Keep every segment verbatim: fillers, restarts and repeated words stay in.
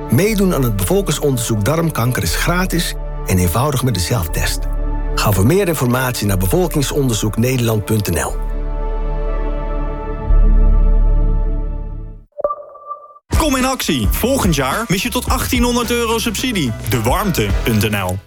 Meedoen aan het bevolkingsonderzoek darmkanker is gratis en eenvoudig met de zelftest. Ga voor meer informatie naar bevolkingsonderzoek nederland punt n l. Kom in actie. Volgend jaar mis je tot achttienhonderd euro subsidie. de warmte punt n l.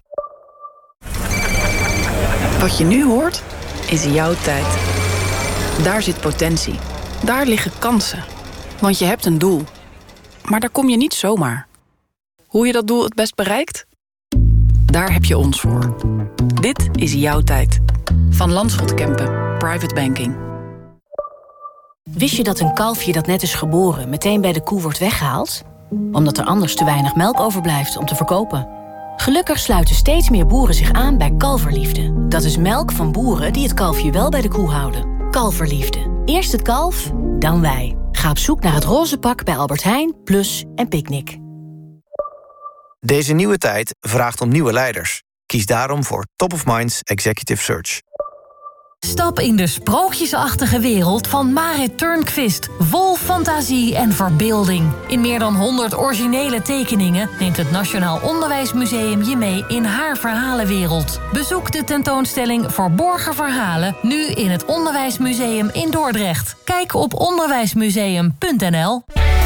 Wat je nu hoort, is jouw tijd. Daar zit potentie. Daar liggen kansen. Want je hebt een doel. Maar daar kom je niet zomaar. Hoe je dat doel het best bereikt? Daar heb je ons voor. Dit is jouw tijd. Van Landschot Kempen. Private Banking. Wist je dat een kalfje dat net is geboren meteen bij de koe wordt weggehaald? Omdat er anders te weinig melk overblijft om te verkopen. Gelukkig sluiten steeds meer boeren zich aan bij Kalverliefde. Dat is melk van boeren die het kalfje wel bij de koe houden. Kalverliefde. Eerst het kalf, dan wij. Ga op zoek naar het roze pak bij Albert Heijn, Plus en Picnic. Deze nieuwe tijd vraagt om nieuwe leiders. Kies daarom voor Top of Minds Executive Search. Stap in de sprookjesachtige wereld van Marit Turnquist. Vol fantasie en verbeelding. In meer dan honderd originele tekeningen neemt het Nationaal Onderwijsmuseum je mee in haar verhalenwereld. Bezoek de tentoonstelling Verborgen Verhalen nu in het Onderwijsmuseum in Dordrecht. Kijk op onderwijsmuseum punt n l.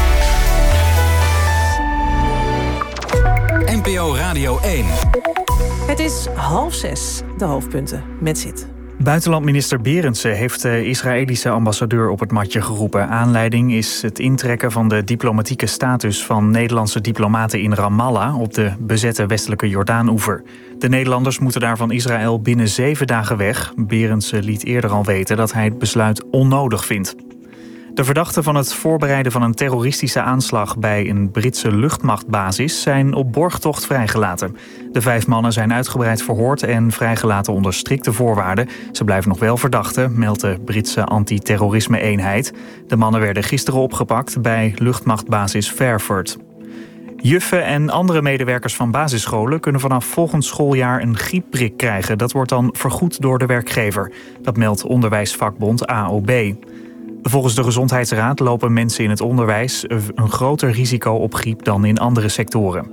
N P O Radio één. Het is half zes, de hoofdpunten met Zit. Buitenlandminister Berendsen heeft de Israëlische ambassadeur op het matje geroepen. Aanleiding is het intrekken van de diplomatieke status van Nederlandse diplomaten in Ramallah op de bezette westelijke Jordaanoever. De Nederlanders moeten daar van Israël binnen zeven dagen weg. Berendsen liet eerder al weten dat hij het besluit onnodig vindt. De verdachten van het voorbereiden van een terroristische aanslag bij een Britse luchtmachtbasis zijn op borgtocht vrijgelaten. De vijf mannen zijn uitgebreid verhoord en vrijgelaten onder strikte voorwaarden. Ze blijven nog wel verdachten, meldt de Britse antiterrorisme-eenheid. De mannen werden gisteren opgepakt bij luchtmachtbasis Fairford. Juffen en andere medewerkers van basisscholen kunnen vanaf volgend schooljaar een griepprik krijgen. Dat wordt dan vergoed door de werkgever. Dat meldt onderwijsvakbond A O B. Volgens de Gezondheidsraad lopen mensen in het onderwijs een groter risico op griep dan in andere sectoren.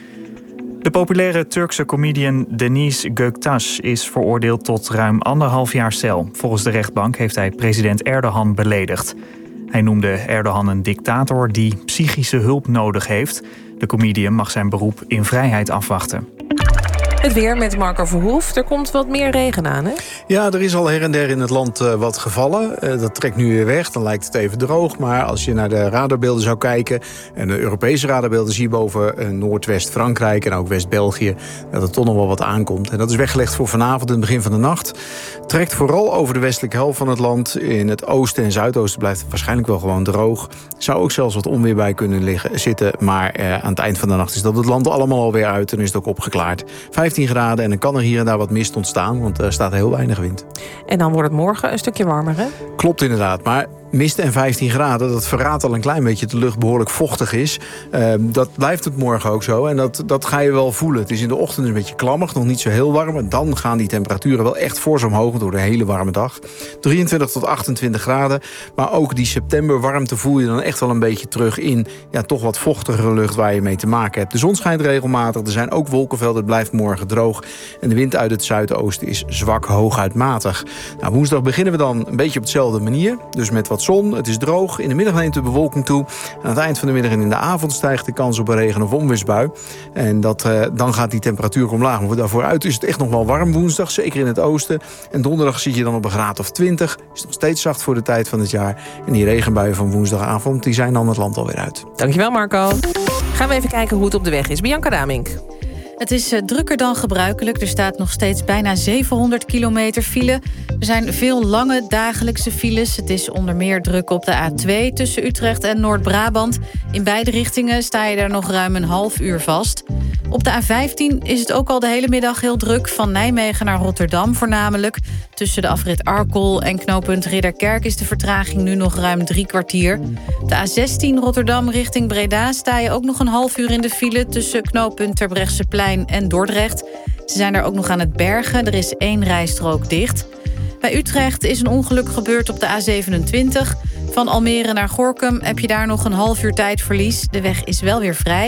De populaire Turkse comedian Deniz Göktaş is veroordeeld tot ruim anderhalf jaar cel. Volgens de rechtbank heeft hij president Erdogan beledigd. Hij noemde Erdogan een dictator die psychische hulp nodig heeft. De comedian mag zijn beroep in vrijheid afwachten. Het weer met Marco Verhoef. Er komt wat meer regen aan, hè? Ja, er is al her en der in het land uh, wat gevallen. Uh, dat trekt nu weer weg, dan lijkt het even droog. Maar als je naar de radarbeelden zou kijken... en de Europese radarbeelden zie je boven uh, Noordwest-Frankrijk... en ook West-België, dat er toch nog wel wat aankomt. En dat is weggelegd voor vanavond en het begin van de nacht. Trekt vooral over de westelijke helft van het land. In het oosten en zuidoosten blijft het waarschijnlijk wel gewoon droog. Zou ook zelfs wat onweer bij kunnen liggen, zitten. Maar uh, aan het eind van de nacht is dat het land allemaal alweer uit... en is het ook opgeklaard. vijftien graden en dan kan er hier en daar wat mist ontstaan... want er staat heel weinig wind. En dan wordt het morgen een stukje warmer, hè? Klopt inderdaad, maar mist en vijftien graden... dat verraadt al een klein beetje dat de lucht behoorlijk vochtig is. Uh, dat blijft het morgen ook zo en dat, dat ga je wel voelen. Het is in de ochtend een beetje klammig, nog niet zo heel warm... en dan gaan die temperaturen wel echt fors omhoog... door de hele warme dag. drieëntwintig tot achtentwintig graden. Maar ook die septemberwarmte voel je dan echt wel een beetje terug... in ja, toch wat vochtigere lucht waar je mee te maken hebt. De zon schijnt regelmatig, er zijn ook wolkenvelden... het blijft morgen droog en de wind uit het zuidoosten is zwak, hooguit matig. Nou, woensdag beginnen we dan een beetje op dezelfde manier. Dus met wat zon, het is droog. In de middag neemt de bewolking toe. Aan het eind van de middag en in de avond stijgt de kans op een regen- of onweersbui. En dat, uh, dan gaat die temperatuur omlaag. Maar daarvoor uit is het echt nog wel warm woensdag, zeker in het oosten. En donderdag zit je dan op een graad of twintig. Is nog steeds zacht voor de tijd van het jaar. En die regenbuien van woensdagavond, die zijn dan het land alweer uit. Dankjewel, Marco. Gaan we even kijken hoe het op de weg is. Bianca Damink. Het is uh, drukker dan gebruikelijk. Er staat nog steeds bijna zevenhonderd kilometer file. Er zijn veel lange dagelijkse files. Het is onder meer druk op de A twee tussen Utrecht en Noord-Brabant. In beide richtingen sta je daar nog ruim een half uur vast. Op de A vijftien is het ook al de hele middag heel druk. Van Nijmegen naar Rotterdam voornamelijk. Tussen de afrit Arkel en knooppunt Ridderkerk is de vertraging nu nog ruim drie kwartier. De A zestien Rotterdam richting Breda sta je ook nog een half uur in de file... tussen knooppunt Terbrechtseplein en Dordrecht. Ze zijn daar ook nog aan het bergen. Er is één rijstrook dicht. Bij Utrecht is een ongeluk gebeurd op de A zevenentwintig. Van Almere naar Gorinchem heb je daar nog een half uur tijdverlies. De weg is wel weer vrij.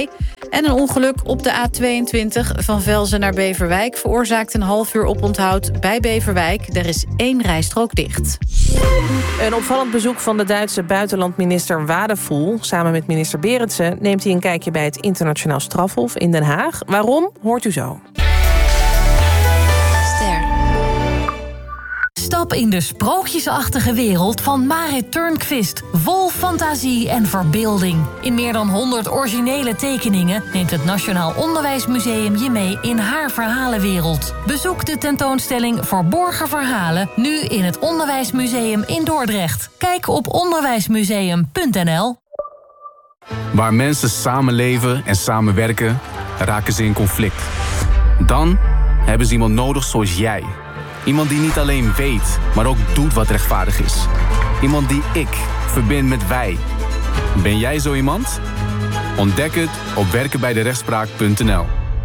En een ongeluk op de A tweeëntwintig van Velzen naar Beverwijk veroorzaakt een half uur oponthoud bij Beverwijk. Er is één rijstrook dicht. Een opvallend bezoek van de Duitse buitenlandminister Wadephul. Samen met minister Berendsen neemt hij een kijkje bij het Internationaal Strafhof in Den Haag. Waarom, hoort u zo. Stap in de sprookjesachtige wereld van Marit Turnquist. Vol fantasie en verbeelding. In meer dan honderd originele tekeningen neemt het Nationaal Onderwijsmuseum je mee in haar verhalenwereld. Bezoek de tentoonstelling Verborgen Verhalen nu in het Onderwijsmuseum in Dordrecht. Kijk op onderwijsmuseum punt n l. Waar mensen samenleven en samenwerken, raken ze in conflict. Dan hebben ze iemand nodig zoals jij. Iemand die niet alleen weet, maar ook doet wat rechtvaardig is. Iemand die ik verbind met wij. Ben jij zo iemand? Ontdek het op werken bij de rechtspraak punt n l.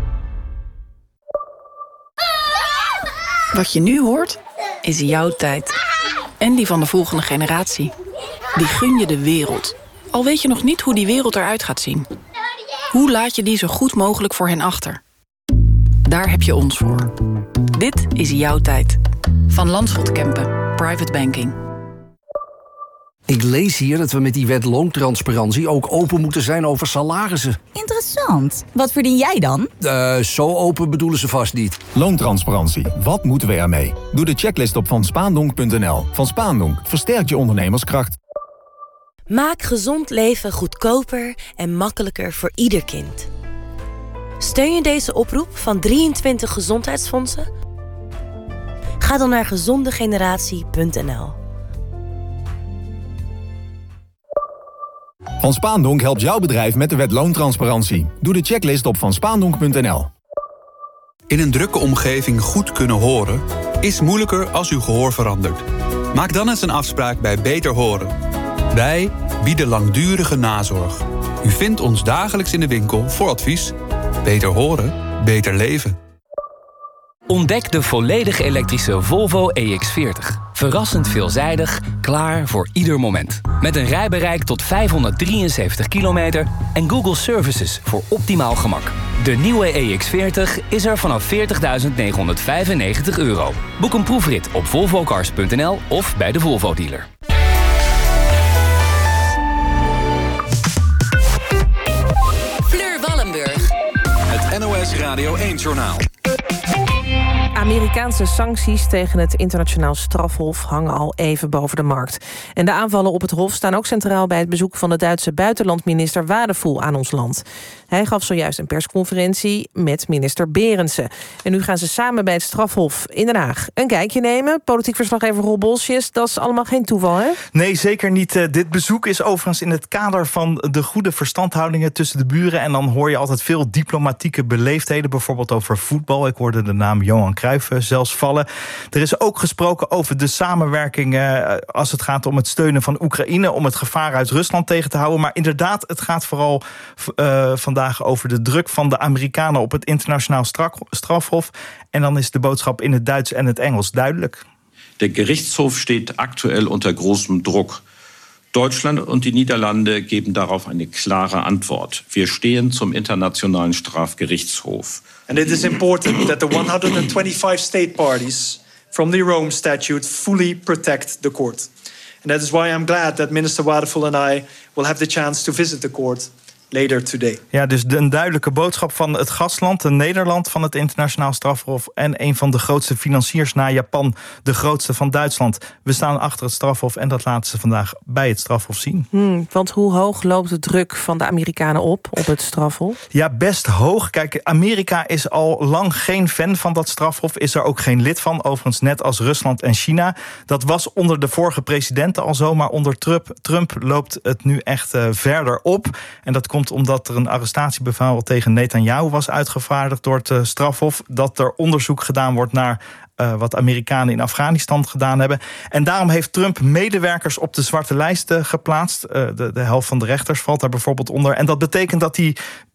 Wat je nu hoort, is jouw tijd. En die van de volgende generatie. Die gun je de wereld. Al weet je nog niet hoe die wereld eruit gaat zien. Hoe laat je die zo goed mogelijk voor hen achter? Daar heb je ons voor. Dit is jouw tijd. Van Landschot Kempen, Private Banking. Ik lees hier dat we met die wet loontransparantie ook open moeten zijn over salarissen. Interessant. Wat verdien jij dan? Uh, zo open bedoelen ze vast niet. Loontransparantie. Wat moeten we ermee? Doe de checklist op van spaandonk punt n l. Van Spaandonk versterkt je ondernemerskracht. Maak gezond leven goedkoper en makkelijker voor ieder kind. Steun je deze oproep van drieëntwintig gezondheidsfondsen? Ga dan naar gezondegeneratie punt n l. Van Spaandonk helpt jouw bedrijf met de wet loontransparantie. Doe de checklist op van spaandonk punt n l. In een drukke omgeving goed kunnen horen is moeilijker als uw gehoor verandert. Maak dan eens een afspraak bij Beter Horen. Wij bieden langdurige nazorg. U vindt ons dagelijks in de winkel voor advies. Beter horen, beter leven. Ontdek de volledig elektrische Volvo E X veertig. Verrassend veelzijdig, klaar voor ieder moment. Met een rijbereik tot vijfhonderddrieënzeventig kilometer en Google Services voor optimaal gemak. De nieuwe E X veertig is er vanaf veertigduizend negenhonderdvijfennegentig euro. Boek een proefrit op volvocars punt n l of bij de Volvo dealer. Fleur Wallenburg. Het N O S Radio één-journaal. Amerikaanse sancties tegen het internationaal strafhof hangen al even boven de markt. En de aanvallen op het hof staan ook centraal bij het bezoek van de Duitse buitenlandminister Wadephul aan ons land. Hij gaf zojuist een persconferentie met minister Berendsen. En nu gaan ze samen bij het strafhof in Den Haag een kijkje nemen. Politiek verslaggever Rob Bolsjes, dat is allemaal geen toeval, hè? Nee, zeker niet. Uh, dit bezoek is overigens in het kader van de goede verstandhoudingen tussen de buren. En dan hoor je altijd veel diplomatieke beleefdheden, bijvoorbeeld over voetbal. Ik hoorde de naam Johan Cruijff zelfs vallen. Er is ook gesproken over de samenwerking uh, als het gaat om het steunen van Oekraïne, om het gevaar uit Rusland tegen te houden. Maar inderdaad, het gaat vooral uh, vandaag over de druk van de Amerikanen op het internationaal strafhof. En dan is de boodschap in het Duits en het Engels duidelijk. Der Gerichtshof steht aktuell unter großem Druck. Deutschland und die Niederlande geben darauf eine klare Antwort. Wir stehen zum Internationalen Strafgerichtshof. And it is important that the one hundred twenty-five state parties from the Rome Statute fully protect the court. And that is why I'm glad that Minister Wadephul and I will have the chance to visit the court later today. Ja, dus een duidelijke boodschap van het gastland, Nederland, van het internationaal strafhof en een van de grootste financiers na Japan, de grootste van Duitsland. We staan achter het strafhof en dat laten ze vandaag bij het strafhof zien. Hmm, want hoe hoog loopt de druk van de Amerikanen op, op het strafhof? Ja, best hoog. Kijk, Amerika is al lang geen fan van dat strafhof, is er ook geen lid van, overigens net als Rusland en China. Dat was onder de vorige presidenten al zo, maar onder Trump, Trump loopt het nu echt uh, verder op. En dat komt omdat er een arrestatiebevel tegen Netanyahu was uitgevaardigd door het uh, strafhof, dat er onderzoek gedaan wordt naar Uh, wat Amerikanen in Afghanistan gedaan hebben. En daarom heeft Trump medewerkers op de zwarte lijst uh, geplaatst. Uh, de, de helft van de rechters valt daar bijvoorbeeld onder. En dat betekent dat hij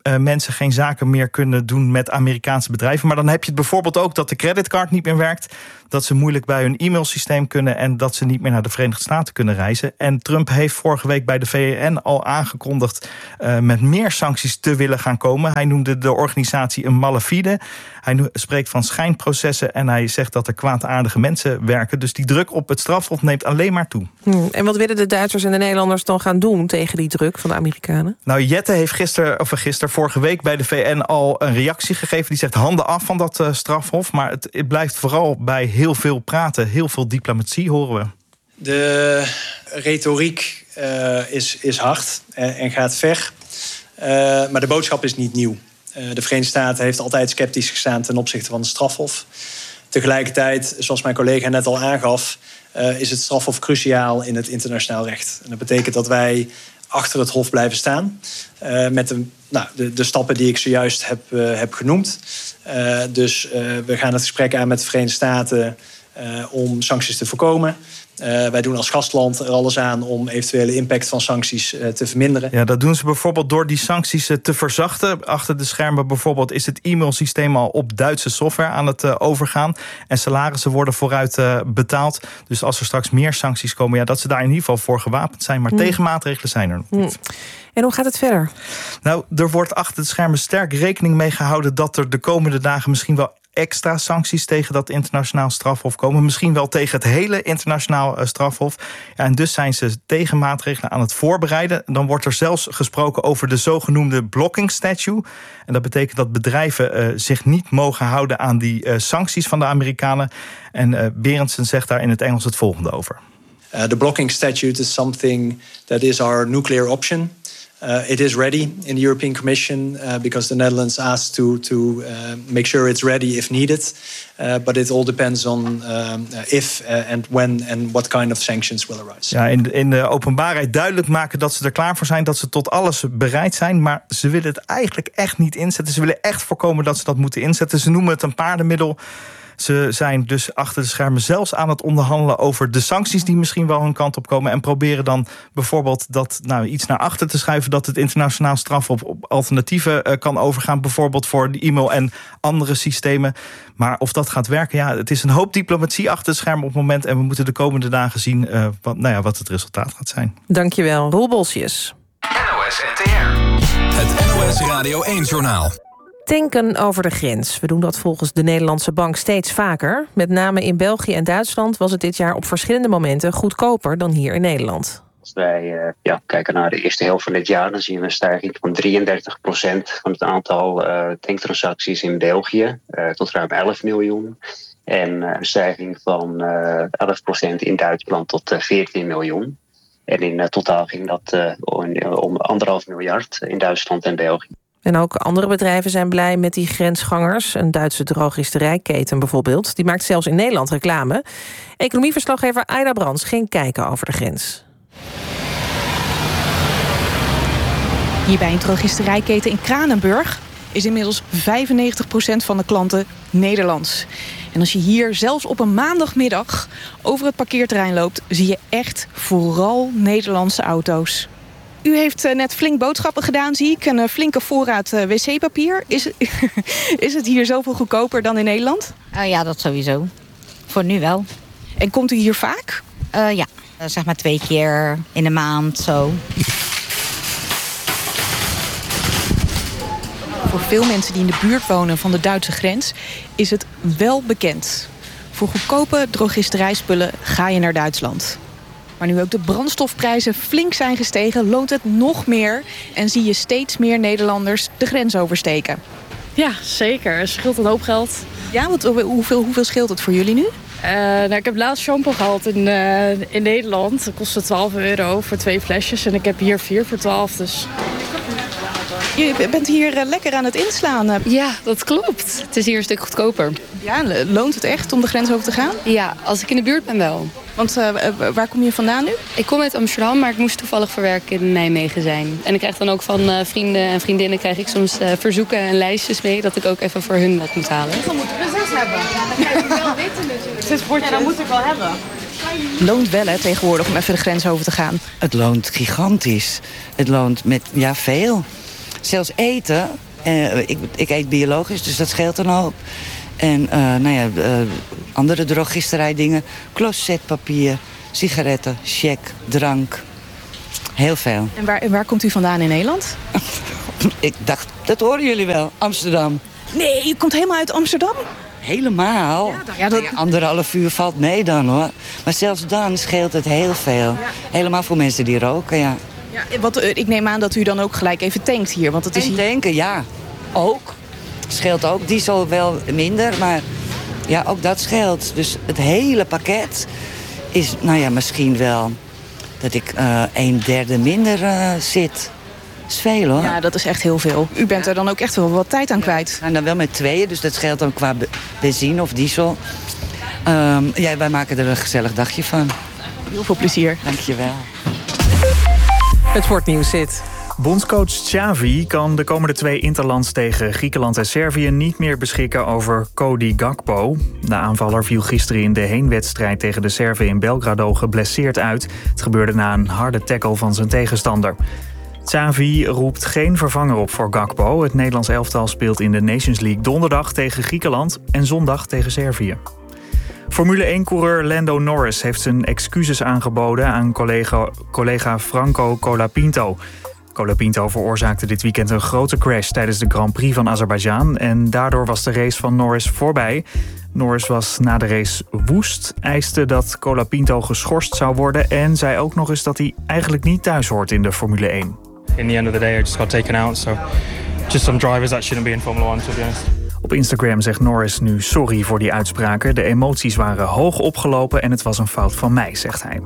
uh, mensen geen zaken meer kunnen doen met Amerikaanse bedrijven. Maar dan heb je het bijvoorbeeld ook dat de creditcard niet meer werkt, dat ze moeilijk bij hun e-mailsysteem kunnen en dat ze niet meer naar de Verenigde Staten kunnen reizen. En Trump heeft vorige week bij de V N al aangekondigd uh, met meer sancties te willen gaan komen. Hij noemde de organisatie een malafide. Hij spreekt van schijnprocessen en hij zegt dat er kwaadaardige mensen werken. Dus die druk op het strafhof neemt alleen maar toe. Hmm, en wat willen de Duitsers en de Nederlanders dan gaan doen tegen die druk van de Amerikanen? Nou, Jette heeft gisteren, of gisteren vorige week bij de V N al een reactie gegeven. Die zegt handen af van dat uh, strafhof. Maar het, het blijft vooral bij heel veel praten, heel veel diplomatie, horen we. De retoriek uh, is, is hard en, en gaat ver. Uh, maar de boodschap is niet nieuw. Uh, de Verenigde Staten heeft altijd sceptisch gestaan ten opzichte van het strafhof. Tegelijkertijd, zoals mijn collega net al aangaf, uh, is het strafhof cruciaal in het internationaal recht. En dat betekent dat wij achter het hof blijven staan. Uh, met de, nou, de, de stappen die ik zojuist heb, uh, heb genoemd. Uh, dus uh, we gaan het gesprek aan met de Verenigde Staten uh, om sancties te voorkomen. Uh, wij doen als gastland er alles aan om eventuele impact van sancties uh, te verminderen. Ja, dat doen ze bijvoorbeeld door die sancties uh, te verzachten. Achter de schermen bijvoorbeeld is het e-mailsysteem al op Duitse software aan het uh, overgaan. En salarissen worden vooruit uh, betaald. Dus als er straks meer sancties komen, ja, dat ze daar in ieder geval voor gewapend zijn. Maar mm. tegenmaatregelen zijn er nog niet. Mm. En hoe gaat het verder? Nou, er wordt achter de schermen sterk rekening mee gehouden dat er de komende dagen misschien wel extra sancties tegen dat internationaal strafhof komen. Misschien wel tegen het hele internationaal strafhof. Ja, en dus zijn ze tegenmaatregelen aan het voorbereiden. Dan wordt er zelfs gesproken over de zogenoemde blocking statute. En dat betekent dat bedrijven uh, zich niet mogen houden aan die uh, sancties van de Amerikanen. En uh, Berendsen zegt daar in het Engels het volgende over. Uh, the blocking statute is something that is our nuclear option. Uh, it is ready in the European Commission uh, because the Netherlands asked to, to uh, make sure it's ready if needed. Uh, but it all depends on um, uh, if uh, and when and what kind of sanctions will arise. Ja, in, in de openbaarheid duidelijk maken dat ze er klaar voor zijn, dat ze tot alles bereid zijn. Maar ze willen het eigenlijk echt niet inzetten. Ze willen echt voorkomen dat ze dat moeten inzetten. Ze noemen het een paardenmiddel. Ze zijn dus achter de schermen zelfs aan het onderhandelen over de sancties die misschien wel hun kant op komen. En proberen dan bijvoorbeeld dat nou, iets naar achter te schuiven, dat het internationaal strafhof op alternatieven uh, kan overgaan. Bijvoorbeeld voor de e-mail en andere systemen. Maar of dat gaat werken, ja, het is een hoop diplomatie achter het scherm op het moment. En we moeten de komende dagen zien uh, wat, nou ja, wat het resultaat gaat zijn. Dankjewel, Roel Bolsjes. N O S N T R. Het N O S Radio één-journaal. Tanken over de grens. We doen dat volgens de Nederlandse Bank steeds vaker. Met name in België en Duitsland was het dit jaar op verschillende momenten goedkoper dan hier in Nederland. Als wij uh, ja, kijken naar de eerste helft van dit jaar, dan zien we een stijging van drieëndertig procent van het aantal uh, tanktransacties in België uh, tot ruim elf miljoen. En uh, een stijging van uh, elf procent in Duitsland tot uh, veertien miljoen. En in uh, totaal ging dat uh, om, om anderhalf miljard in Duitsland en België. En ook andere bedrijven zijn blij met die grensgangers. Een Duitse drogisterijketen bijvoorbeeld. Die maakt zelfs in Nederland reclame. Economieverslaggever Aida Brands ging kijken over de grens. Hier bij een drogisterijketen in Kranenburg is inmiddels vijfennegentig procent van de klanten Nederlands. En als je hier zelfs op een maandagmiddag over het parkeerterrein loopt, zie je echt vooral Nederlandse auto's. U heeft net flink boodschappen gedaan, zie ik. Een flinke voorraad wc-papier. Is, is het hier zoveel goedkoper dan in Nederland? Uh, ja, dat sowieso. Voor nu wel. En komt u hier vaak? Uh, ja, uh, zeg maar twee keer in de maand, zo. Voor veel mensen die in de buurt wonen van de Duitse grens is het wel bekend. Voor goedkope drogisterijspullen ga je naar Duitsland. Maar nu ook de brandstofprijzen flink zijn gestegen, loont het nog meer en zie je steeds meer Nederlanders de grens oversteken. Ja, zeker. Het scheelt een hoop geld. Ja, wat, hoeveel, hoeveel scheelt het voor jullie nu? Uh, nou, ik heb laatst shampoo gehaald in, uh, in Nederland. Dat kostte twaalf euro voor twee flesjes en ik heb hier vier voor twaalf. Dus... Je bent hier lekker aan het inslaan. Ja, dat klopt. Het is hier een stuk goedkoper. Ja, loont het echt om de grens over te gaan? Ja, als ik in de buurt ben wel. Want uh, waar kom je vandaan nu? Ik kom uit Amsterdam, maar ik moest toevallig voor werk in Nijmegen zijn. En ik krijg dan ook van uh, vrienden en vriendinnen krijg ik soms uh, verzoeken en lijstjes mee dat ik ook even voor hun wat moet halen. Dan moeten we zes hebben. Ja, dan kan je wel weten natuurlijk. Zes bordjes. Ja, dat moet ik wel hebben. Loont wel hè, tegenwoordig om even de grens over te gaan. Het loont gigantisch. Het loont met ja, veel. zelfs eten. Uh, ik, ik eet biologisch, dus dat scheelt dan ook. En uh, nou ja, uh, andere drogisterijdingen. Closetpapier, sigaretten, check, drank. Heel veel. En waar, waar komt u vandaan in Nederland? Ik dacht, dat horen jullie wel. Amsterdam. Nee, u komt helemaal uit Amsterdam? Helemaal. Ja, ja, dat... ja, anderhalf uur valt mee dan, hoor. Maar zelfs dan scheelt het heel veel. Ja. Helemaal voor mensen die roken, ja. Ja, wat, ik neem aan dat u dan ook gelijk even tankt hier. Want het is en hier... tanken, ja. Ook. Scheelt ook. Diesel wel minder, maar ja, ook dat scheelt. Dus het hele pakket is, nou ja, misschien wel dat ik uh, een derde minder uh, zit. Dat is veel, hoor. Ja, dat is echt heel veel. U bent er dan ook echt wel wat tijd aan kwijt. En dan wel met tweeën, dus dat scheelt dan qua benzine of diesel. Um, ja, wij maken er een gezellig dagje van. Heel veel plezier. Dank je wel. Het sportnieuws zit. Bondscoach Xavi kan de komende twee interlands tegen Griekenland en Servië niet meer beschikken over Cody Gakpo. De aanvaller viel gisteren in de heenwedstrijd tegen de Serven in Belgrado geblesseerd uit. Het gebeurde na een harde tackle van zijn tegenstander. Xavi roept geen vervanger op voor Gakpo. Het Nederlands elftal speelt in de Nations League donderdag tegen Griekenland en zondag tegen Servië. Formule één-coureur Lando Norris heeft zijn excuses aangeboden aan collega, collega Franco Colapinto. Colapinto veroorzaakte dit weekend een grote crash tijdens de Grand Prix van Azerbeidzjan en daardoor was de race van Norris voorbij. Norris was na de race woest, eiste dat Colapinto geschorst zou worden en zei ook nog eens dat hij eigenlijk niet thuis hoort in de Formule één. In the end of the day, I just got taken out. So just some drivers that shouldn't be in Formula one, to be honest. Op Instagram zegt Norris nu sorry voor die uitspraken. De emoties waren hoog opgelopen en het was een fout van mij, zegt hij.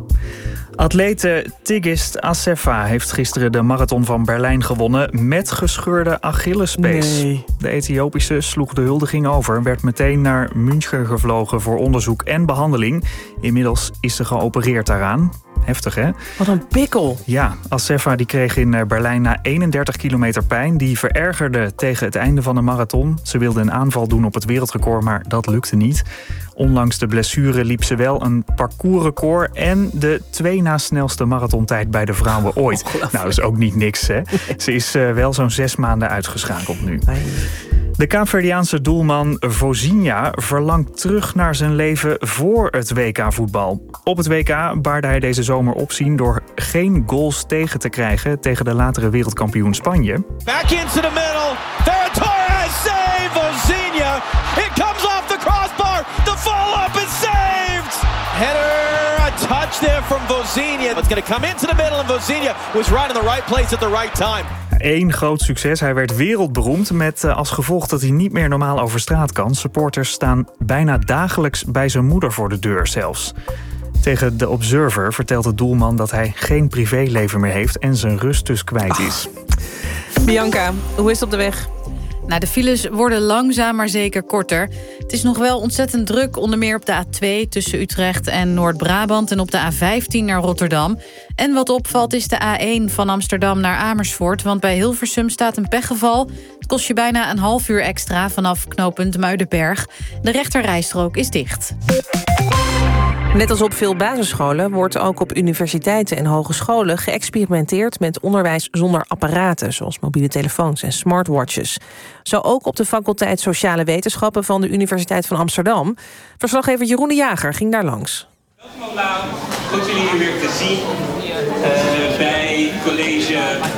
Atlete Tigist Assefa heeft gisteren de marathon van Berlijn gewonnen met gescheurde Achillespees. Nee. De Ethiopische sloeg de huldiging over, werd meteen naar München gevlogen voor onderzoek en behandeling. Inmiddels is ze geopereerd daaraan. Heftig, hè? Wat een pikkel. Ja, Assefa die kreeg in Berlijn na eenendertig kilometer pijn. Die verergerde tegen het einde van de marathon. Ze wilde een aanval doen op het wereldrecord, maar dat lukte niet. Ondanks de blessure liep ze wel een parcoursrecord en de twee na snelste marathontijd bij de vrouwen ooit. Nou, dat is ook niet niks, hè? Ze is uh, wel zo'n zes maanden uitgeschakeld nu. De Kaapverdiaanse doelman Vozinha verlangt terug naar zijn leven voor het W K-voetbal. Op het W K baarde hij deze zomer opzien door geen goals tegen te krijgen tegen de latere wereldkampioen Spanje. Back into the middle. There Torres save Vozinha. It comes off the crossbar. The follow-up is saved. Header, a touch there from Vozinha. It's going to come into the middle and Vozinha was right in the right place at the right time. Eén groot succes. Hij werd wereldberoemd met als gevolg dat hij niet meer normaal over straat kan. Supporters staan bijna dagelijks bij zijn moeder voor de deur zelfs. Tegen The Observer vertelt de doelman dat hij geen privéleven meer heeft en zijn rust dus kwijt is. Ach. Bianca, hoe is het op de weg? Nou, de files worden langzaam maar zeker korter. Het is nog wel ontzettend druk, onder meer op de A twee... tussen Utrecht en Noord-Brabant en op de A vijftien naar Rotterdam. En wat opvalt is de A één van Amsterdam naar Amersfoort... want bij Hilversum staat een pechgeval. Het kost je bijna een half uur extra vanaf knooppunt Muidenberg. De rechterrijstrook is dicht. Net als op veel basisscholen wordt ook op universiteiten en hogescholen geëxperimenteerd met onderwijs zonder apparaten, zoals mobiele telefoons en smartwatches. Zo ook op de faculteit Sociale Wetenschappen van de Universiteit van Amsterdam. Verslaggever Jeroen de Jager ging daar langs. Welkom allemaal, goed jullie hier weer te zien uh, bij college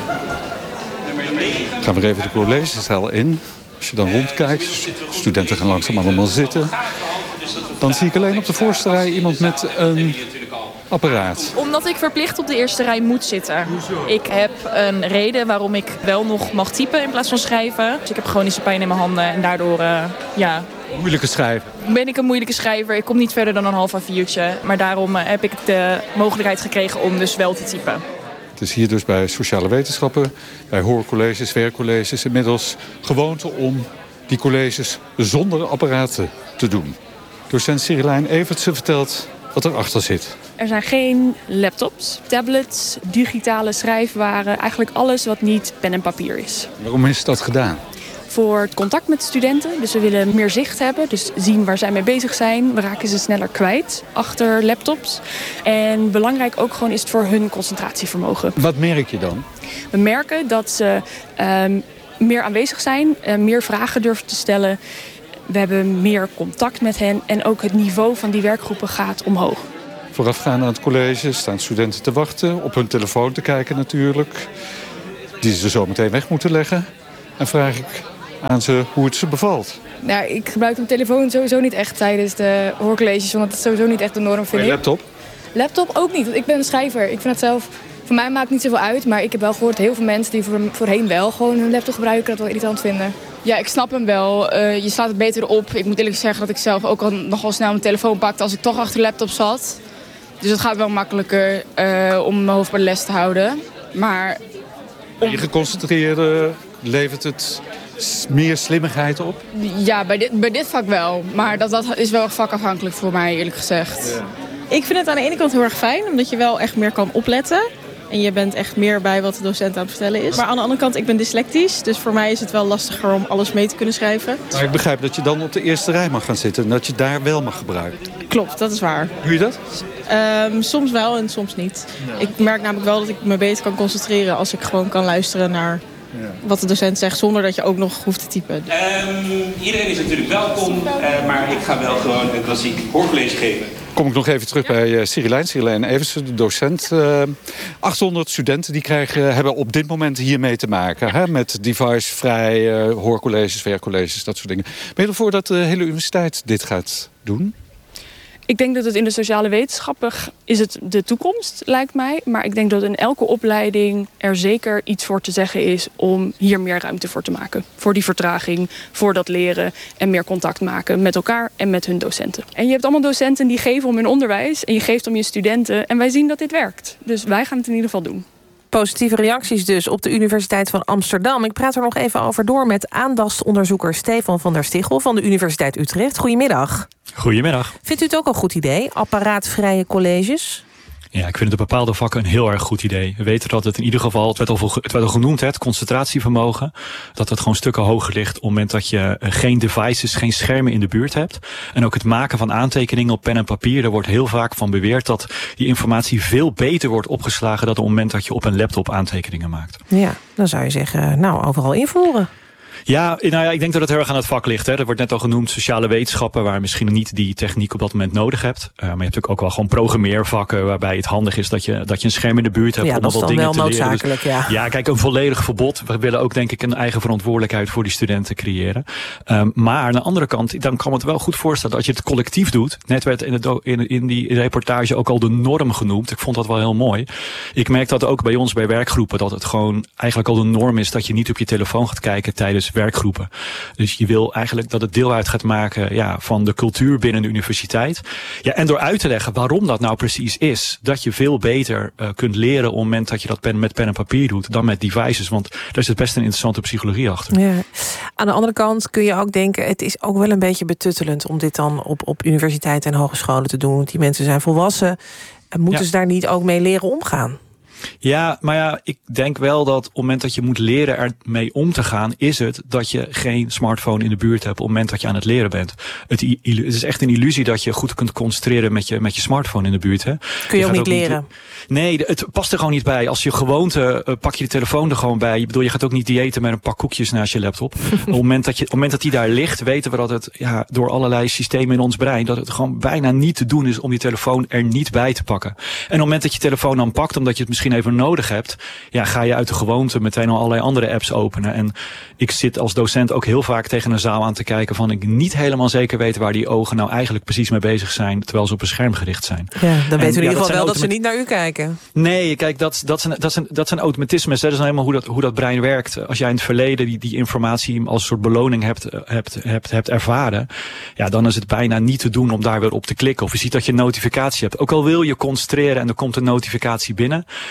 nummer negen. Gaan we even de collegezaal in. Als je dan rondkijkt, studenten gaan langzaam allemaal zitten. Dan zie ik alleen op de voorste rij iemand met een apparaat. Omdat ik verplicht op de eerste rij moet zitten. Ik heb een reden waarom ik wel nog mag typen in plaats van schrijven. Dus ik heb chronische pijn in mijn handen en daardoor, uh, ja... Moeilijke schrijver. Ben ik een moeilijke schrijver. Ik kom niet verder dan een half A viertje. Maar daarom uh, heb ik de mogelijkheid gekregen om dus wel te typen. Het is hier dus bij sociale wetenschappen, bij hoorcolleges, werkcolleges... inmiddels gewoonte om die colleges zonder apparaten te doen. Docent Cirilijn Evertsen vertelt wat erachter zit. Er zijn geen laptops, tablets, digitale schrijfwaren. Eigenlijk alles wat niet pen en papier is. Waarom is dat gedaan? voor het contact met de studenten. Dus we willen meer zicht hebben, dus zien waar zij mee bezig zijn. We raken ze sneller kwijt achter laptops. En belangrijk ook gewoon is het voor hun concentratievermogen. Wat merk je dan? We merken dat ze um, meer aanwezig zijn, uh, meer vragen durven te stellen. We hebben meer contact met hen en ook het niveau van die werkgroepen gaat omhoog. Voorafgaand aan het college staan studenten te wachten, op hun telefoon te kijken natuurlijk. Die ze zo meteen weg moeten leggen. En vraag ik aan ze hoe het ze bevalt. Nou, ik gebruik mijn telefoon sowieso niet echt tijdens de hoorcolleges, want dat is sowieso niet echt de norm, vind ik. En laptop? Laptop ook niet, want ik ben een schrijver. Ik vind het zelf, voor mij maakt het niet zoveel uit, maar ik heb wel gehoord heel veel mensen die voor, voorheen wel gewoon hun laptop gebruiken, dat wel irritant vinden. Ja, ik snap hem wel. Uh, je slaat het beter op. Ik moet eerlijk zeggen dat ik zelf ook al nog wel snel mijn telefoon pakte als ik toch achter de laptop zat. Dus het gaat wel makkelijker uh, om mijn hoofd bij de les te houden. Maar om... Je geconcentreerd levert het meer slimmigheid op? Ja, bij dit, bij dit vak wel. Maar dat, dat is wel vakafhankelijk voor mij, eerlijk gezegd. Ja. Ik vind het aan de ene kant heel erg fijn, omdat je wel echt meer kan opletten. En je bent echt meer bij wat de docent aan het vertellen is. Maar aan de andere kant, ik ben dyslectisch. Dus voor mij is het wel lastiger om alles mee te kunnen schrijven. Maar ik begrijp dat je dan op de eerste rij mag gaan zitten. En dat je daar wel mag gebruiken. Klopt, dat is waar. Doe je dat? Um, soms wel en soms niet. Ja. Ik merk namelijk wel dat ik me beter kan concentreren als ik gewoon kan luisteren naar ja. wat de docent zegt, zonder dat je ook nog hoeft te typen. Um, iedereen is natuurlijk welkom, uh, maar ik ga wel gewoon een klassiek hoorcollege geven. Kom ik nog even terug bij uh, Cirilijn. Cirilijn Eversen, de docent. Uh, achthonderd studenten die krijgen, hebben op dit moment hiermee te maken. Hè, met devicevrij, uh, hoorcolleges, werkcolleges, dat soort dingen. Ben je ervoor dat de hele universiteit dit gaat doen? Ik denk dat het in de sociale wetenschappen is het de toekomst, lijkt mij. Maar ik denk dat in elke opleiding er zeker iets voor te zeggen is om hier meer ruimte voor te maken. Voor die vertraging, voor dat leren en meer contact maken met elkaar en met hun docenten. En je hebt allemaal docenten die geven om hun onderwijs en je geeft om je studenten. En wij zien dat dit werkt. Dus wij gaan het in ieder geval doen. Positieve reacties dus op de Universiteit van Amsterdam. Ik praat er nog even over door met aandachtsonderzoeker Stefan van der Stichel van de Universiteit Utrecht. Goedemiddag. Goedemiddag. Vindt u het ook een goed idee, apparaatvrije colleges? Ja, ik vind het op bepaalde vakken een heel erg goed idee. We weten dat het in ieder geval, het werd al, het werd al genoemd, het concentratievermogen, dat het gewoon stukken hoger ligt op het moment dat je geen devices, geen schermen in de buurt hebt. En ook het maken van aantekeningen op pen en papier, er wordt heel vaak van beweerd dat die informatie veel beter wordt opgeslagen dan op het moment dat je op een laptop aantekeningen maakt. Ja, dan zou je zeggen, nou, overal invoeren. Ja, nou ja, ik denk dat het heel erg aan het vak ligt. Hè. Er wordt net al genoemd sociale wetenschappen, waar je misschien niet die techniek op dat moment nodig hebt. Uh, maar je hebt natuurlijk ook wel gewoon programmeervakken, waarbij het handig is dat je, dat je een scherm in de buurt hebt. Ja, om dat is wat dan dingen wel te leren. noodzakelijk, dus, ja. Ja, kijk, een volledig verbod. We willen ook, denk ik, een eigen verantwoordelijkheid voor die studenten creëren. Um, maar aan de andere kant, dan kan het wel goed voorstellen dat je het collectief doet. Net werd in, het, in, in die reportage ook al de norm genoemd. Ik vond dat wel heel mooi. Ik merk dat ook bij ons bij werkgroepen, dat het gewoon eigenlijk al de norm is dat je niet op je telefoon gaat kijken tijdens werkgroepen. Dus je wil eigenlijk dat het deel uit gaat maken ja, van de cultuur binnen de universiteit. Ja, en door uit te leggen waarom dat nou precies is. Dat je veel beter uh, kunt leren op het moment dat je dat pen, met pen en papier doet dan met devices. Want daar zit best een interessante psychologie achter. Ja. Aan de andere kant kun je ook denken, het is ook wel een beetje betuttelend om dit dan op, op universiteiten en hogescholen te doen. Want die mensen zijn volwassen. En moeten ja. ze daar niet ook mee leren omgaan? Ja, maar ja, ik denk wel dat op het moment dat je moet leren ermee om te gaan, is het dat je geen smartphone in de buurt hebt op het moment dat je aan het leren bent. Het, het is echt een illusie dat je goed kunt concentreren met je, met je smartphone in de buurt. Hè. Kun je, je ook niet ook leren? Niet, nee, het past er gewoon niet bij. Als je gewoonte, uh, pak je de telefoon er gewoon bij. Ik bedoel, je gaat ook niet diëten met een pak koekjes naast je laptop. op, het moment dat je, op het moment dat die daar ligt, weten we dat het ja, door allerlei systemen in ons brein, dat het gewoon bijna niet te doen is om die telefoon er niet bij te pakken. En op het moment dat je telefoon dan pakt, omdat je het misschien even nodig hebt, ja, ga je uit de gewoonte meteen al allerlei andere apps openen. En ik zit als docent ook heel vaak tegen een zaal aan te kijken van ik niet helemaal zeker weet waar die ogen nou eigenlijk precies mee bezig zijn, terwijl ze op een scherm gericht zijn. Ja, dan en, weten we in ja, ieder geval wel dat automa- ze niet naar u kijken. Nee, kijk, dat, dat, zijn, dat, zijn, dat zijn automatismes. Hè. Dat is nou helemaal hoe dat, hoe dat brein werkt. Als jij in het verleden die, die informatie als een soort beloning hebt, hebt, hebt, hebt ervaren, ja, dan is het bijna niet te doen om daar weer op te klikken. Of je ziet dat je een notificatie hebt. Ook al wil je concentreren en er komt een notificatie binnen,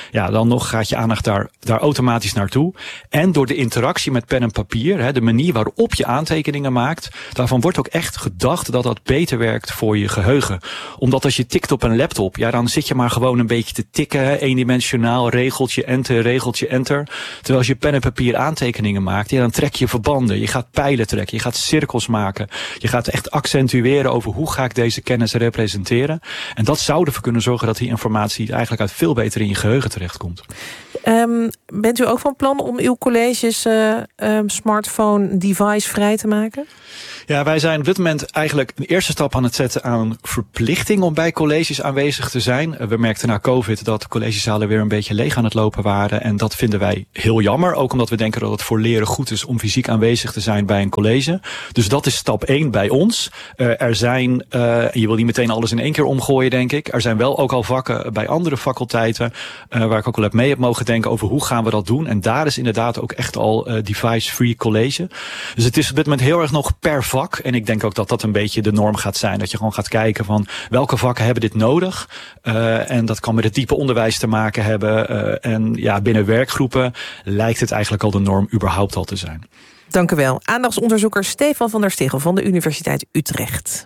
ja, dan nog gaat je aandacht daar, daar automatisch naartoe. En door de interactie met pen en papier, hè, de manier waarop je aantekeningen maakt, daarvan wordt ook echt gedacht dat dat beter werkt voor je geheugen. Omdat als je tikt op een laptop, ja, dan zit je maar gewoon een beetje te tikken, hè, eendimensionaal, regeltje, enter, regeltje, enter. Terwijl als je pen en papier aantekeningen maakt, ja, dan trek je verbanden, je gaat pijlen trekken, je gaat cirkels maken, je gaat echt accentueren over hoe ga ik deze kennis representeren. En dat zou ervoor kunnen zorgen dat die informatie eigenlijk uit veel beter in je geheugen terechtkomt. Um, bent u ook van plan om uw colleges uh, um, smartphone device vrij te maken? Ja, wij zijn op dit moment eigenlijk een eerste stap aan het zetten aan een verplichting om bij colleges aanwezig te zijn. We merkten na COVID dat de collegezalen weer een beetje leeg aan het lopen waren. En dat vinden wij heel jammer. Ook omdat we denken dat het voor leren goed is om fysiek aanwezig te zijn bij een college. Dus dat is stap één bij ons. Uh, er zijn, uh, je wil niet meteen alles in één keer omgooien, denk ik. Er zijn wel ook al vakken bij andere faculteiten, uh, waar ik ook al heb mee heb mogen denken over hoe gaan we dat doen. En daar is inderdaad ook echt al uh, device-free college. Dus het is op dit moment heel erg nog per vak. En ik denk ook dat dat een beetje de norm gaat zijn. Dat je gewoon gaat kijken van welke vakken hebben dit nodig. Uh, en dat kan met het diepe onderwijs te maken hebben. Uh, en ja, binnen werkgroepen lijkt het eigenlijk al de norm überhaupt al te zijn. Dank u wel. Aandachtsonderzoeker Stefan van der Stichel van de Universiteit Utrecht.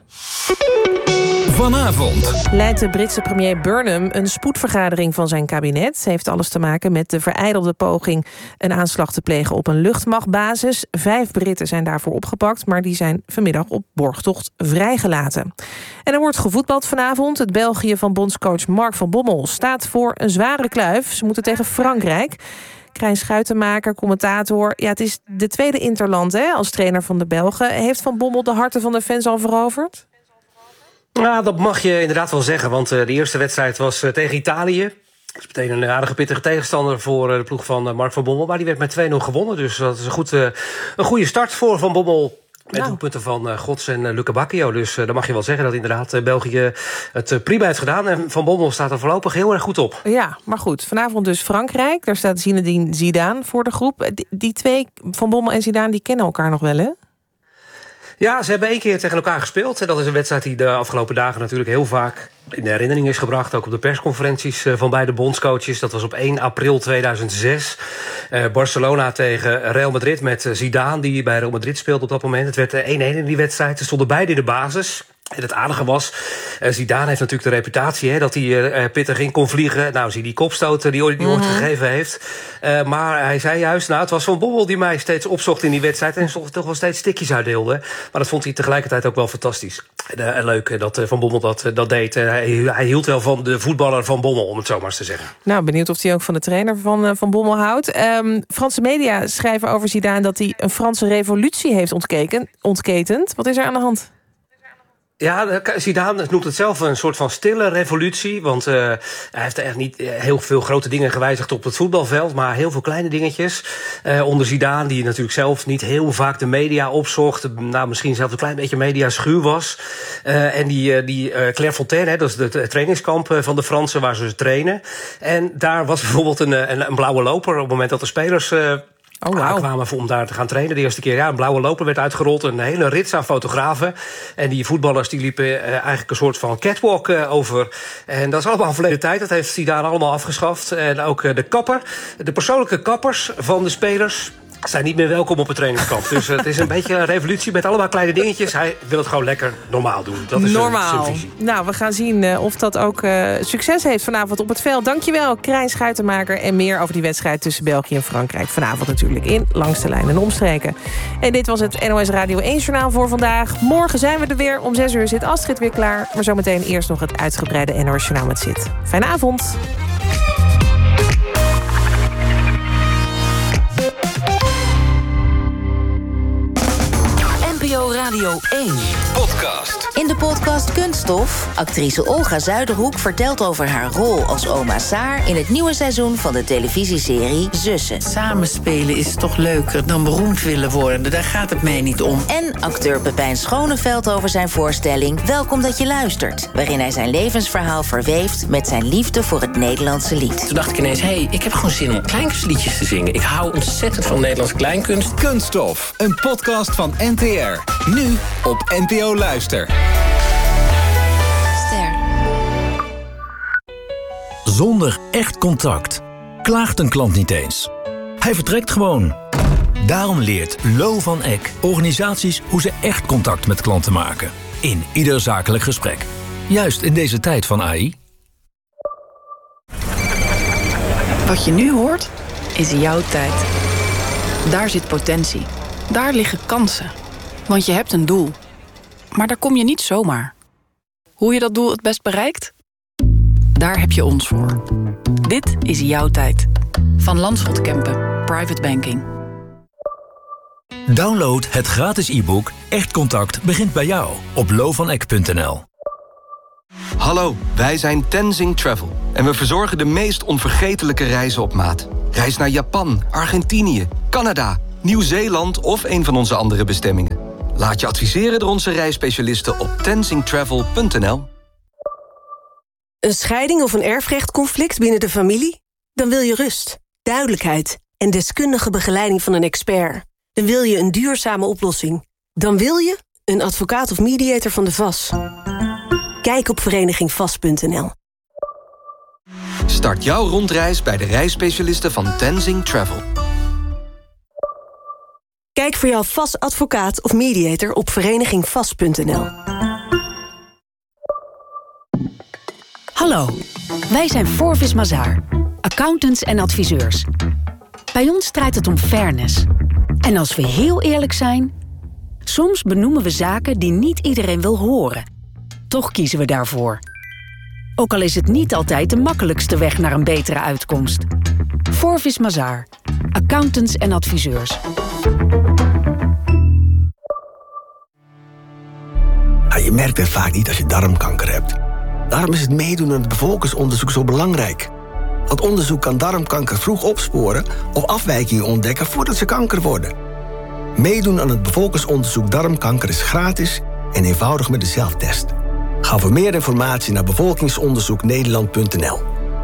Vanavond leidt de Britse premier Burnham een spoedvergadering van zijn kabinet. Ze heeft alles te maken met de verijdelde poging een aanslag te plegen op een luchtmachtbasis. Vijf Britten zijn daarvoor opgepakt, maar die zijn vanmiddag op borgtocht vrijgelaten. En er wordt gevoetbald vanavond. Het België van bondscoach Mark van Bommel staat voor een zware kluif. Ze moeten tegen Frankrijk. Krijn Schuitenmaker, commentator. Ja, het is de tweede interland hè, als trainer van de Belgen. Heeft Van Bommel de harten van de fans al veroverd? Nou, dat mag je inderdaad wel zeggen, want uh, de eerste wedstrijd was uh, tegen Italië. Dat is meteen een aardige pittige tegenstander voor uh, de ploeg van uh, Mark van Bommel. Maar die werd met twee nul gewonnen, dus dat is een, goed, uh, een goede start voor Van Bommel. Met nou. doelpunten van uh, Gods en uh, Luca Bacchio. Dus uh, dan mag je wel zeggen dat inderdaad uh, België het uh, prima heeft gedaan. En Van Bommel staat er voorlopig heel erg goed op. Ja, maar goed. Vanavond dus Frankrijk. Daar staat Zinedine Zidane voor de groep. Die, die twee, Van Bommel en Zidane, die kennen elkaar nog wel, hè? Ja, ze hebben één keer tegen elkaar gespeeld. En dat is een wedstrijd die de afgelopen dagen natuurlijk heel vaak in de herinnering is gebracht. Ook op de persconferenties van beide bondscoaches. Dat was op één april tweeduizend zes. Uh, Barcelona tegen Real Madrid met Zidane, die bij Real Madrid speelde op dat moment. Het werd één één in die wedstrijd. Ze stonden beide in de basis. En het aardige was, uh, Zidane heeft natuurlijk de reputatie hè, dat hij uh, pittig in kon vliegen. Nou, zie die kopstoten die hij ooit mm-hmm. gegeven heeft. Uh, maar hij zei juist, nou, het was Van Bommel die mij steeds opzocht in die wedstrijd en toch wel steeds stikjes uitdeelde. Maar dat vond hij tegelijkertijd ook wel fantastisch. En, uh, leuk dat uh, Van Bommel dat, uh, dat deed. Uh, hij, hij hield wel van de voetballer Van Bommel, om het zo maar eens te zeggen. Nou, benieuwd of hij ook van de trainer van, uh, van Bommel houdt. Um, Franse media schrijven over Zidane dat hij een Franse revolutie heeft ontkeken, ontketend. Wat is er aan de hand? Ja, Zidane noemt het zelf een soort van stille revolutie. Want uh, hij heeft echt niet heel veel grote dingen gewijzigd op het voetbalveld. Maar heel veel kleine dingetjes. Uh, onder Zidane, die natuurlijk zelf niet heel vaak de media opzocht. Nou, misschien zelfs een klein beetje mediaschuw was. Uh, en die, uh, die uh, Clairefontaine, hè, dat is het trainingskamp van de Fransen waar ze trainen. En daar was bijvoorbeeld een, een, een blauwe loper op het moment dat de spelers... Uh, Oh, wow. Aankwamen om daar te gaan trainen. De eerste keer, ja, een blauwe loper werd uitgerold. Een hele rits aan fotografen. En die voetballers die liepen uh, eigenlijk een soort van catwalk uh, over. En dat is allemaal verleden tijd. Dat heeft Zidane allemaal afgeschaft. En ook uh, de kapper, de persoonlijke kappers van de spelers zijn niet meer welkom op het trainingskamp. Dus uh, het is een beetje een revolutie met allemaal kleine dingetjes. Hij wil het gewoon lekker normaal doen. Dat is normaal. Zijn visie. Nou, we gaan zien uh, of dat ook uh, succes heeft vanavond op het veld. Dankjewel, Krijn Schuitenmaker. En meer over die wedstrijd tussen België en Frankrijk. Vanavond natuurlijk in Langs de Lijn en Omstreken. En dit was het N O S Radio één Journaal voor vandaag. Morgen zijn we er weer. Om zes uur zit Astrid weer klaar. Maar zometeen eerst nog het uitgebreide N O S Journaal met Zit. Fijne avond. N P O Radio één. Podcast. In de podcast Kunststof, actrice Olga Zuiderhoek vertelt over haar rol als oma Saar in het nieuwe seizoen van de televisieserie Zussen. Samenspelen is toch leuker dan beroemd willen worden, daar gaat het mij niet om. En acteur Pepijn Schoneveld over zijn voorstelling Welkom dat je luistert, waarin hij zijn levensverhaal verweeft met zijn liefde voor het Nederlandse lied. Toen dacht ik ineens, hé, hey, ik heb gewoon zin om kleinkunstliedjes te zingen. Ik hou ontzettend van Nederlands kleinkunst. Kunststof, een podcast van N T R. Nu op N P O Luister. Ster. Zonder echt contact klaagt een klant niet eens. Hij vertrekt gewoon. Daarom leert Lo van Eck organisaties hoe ze echt contact met klanten maken. In ieder zakelijk gesprek. Juist in deze tijd van A I. Wat je nu hoort, is jouw tijd. Daar zit potentie. Daar liggen kansen. Want je hebt een doel. Maar daar kom je niet zomaar. Hoe je dat doel het best bereikt? Daar heb je ons voor. Dit is jouw tijd. Van Landschot Kempen. Private Banking. Download het gratis e-book Echt Contact begint bij jou op lo van eck punt n l. Hallo, wij zijn Tenzing Travel. En we verzorgen de meest onvergetelijke reizen op maat. Reis naar Japan, Argentinië, Canada, Nieuw-Zeeland of een van onze andere bestemmingen. Laat je adviseren door onze reisspecialisten op tenzing travel punt n l. Een scheiding of een erfrechtconflict binnen de familie? Dan wil je rust, duidelijkheid en deskundige begeleiding van een expert. Dan wil je een duurzame oplossing. Dan wil je een advocaat of mediator van de V A S. Kijk op vereniging vast punt n l. Start jouw rondreis bij de reisspecialisten van Tenzing Travel. Kijk voor jouw V A S-advocaat of mediator op vereniging vast punt n l. Hallo, wij zijn Forvis Mazars, accountants en adviseurs. Bij ons draait het om fairness. En als we heel eerlijk zijn, soms benoemen we zaken die niet iedereen wil horen. Toch kiezen we daarvoor. Ook al is het niet altijd de makkelijkste weg naar een betere uitkomst. Forvis Mazars, accountants en adviseurs. Ja, je merkt het vaak niet als je darmkanker hebt. Daarom is het meedoen aan het bevolkingsonderzoek zo belangrijk. Dat onderzoek kan darmkanker vroeg opsporen of afwijkingen ontdekken voordat ze kanker worden. Meedoen aan het bevolkingsonderzoek darmkanker is gratis en eenvoudig met de zelftest. Ga voor meer informatie naar bevolkingsonderzoek nederland punt n l.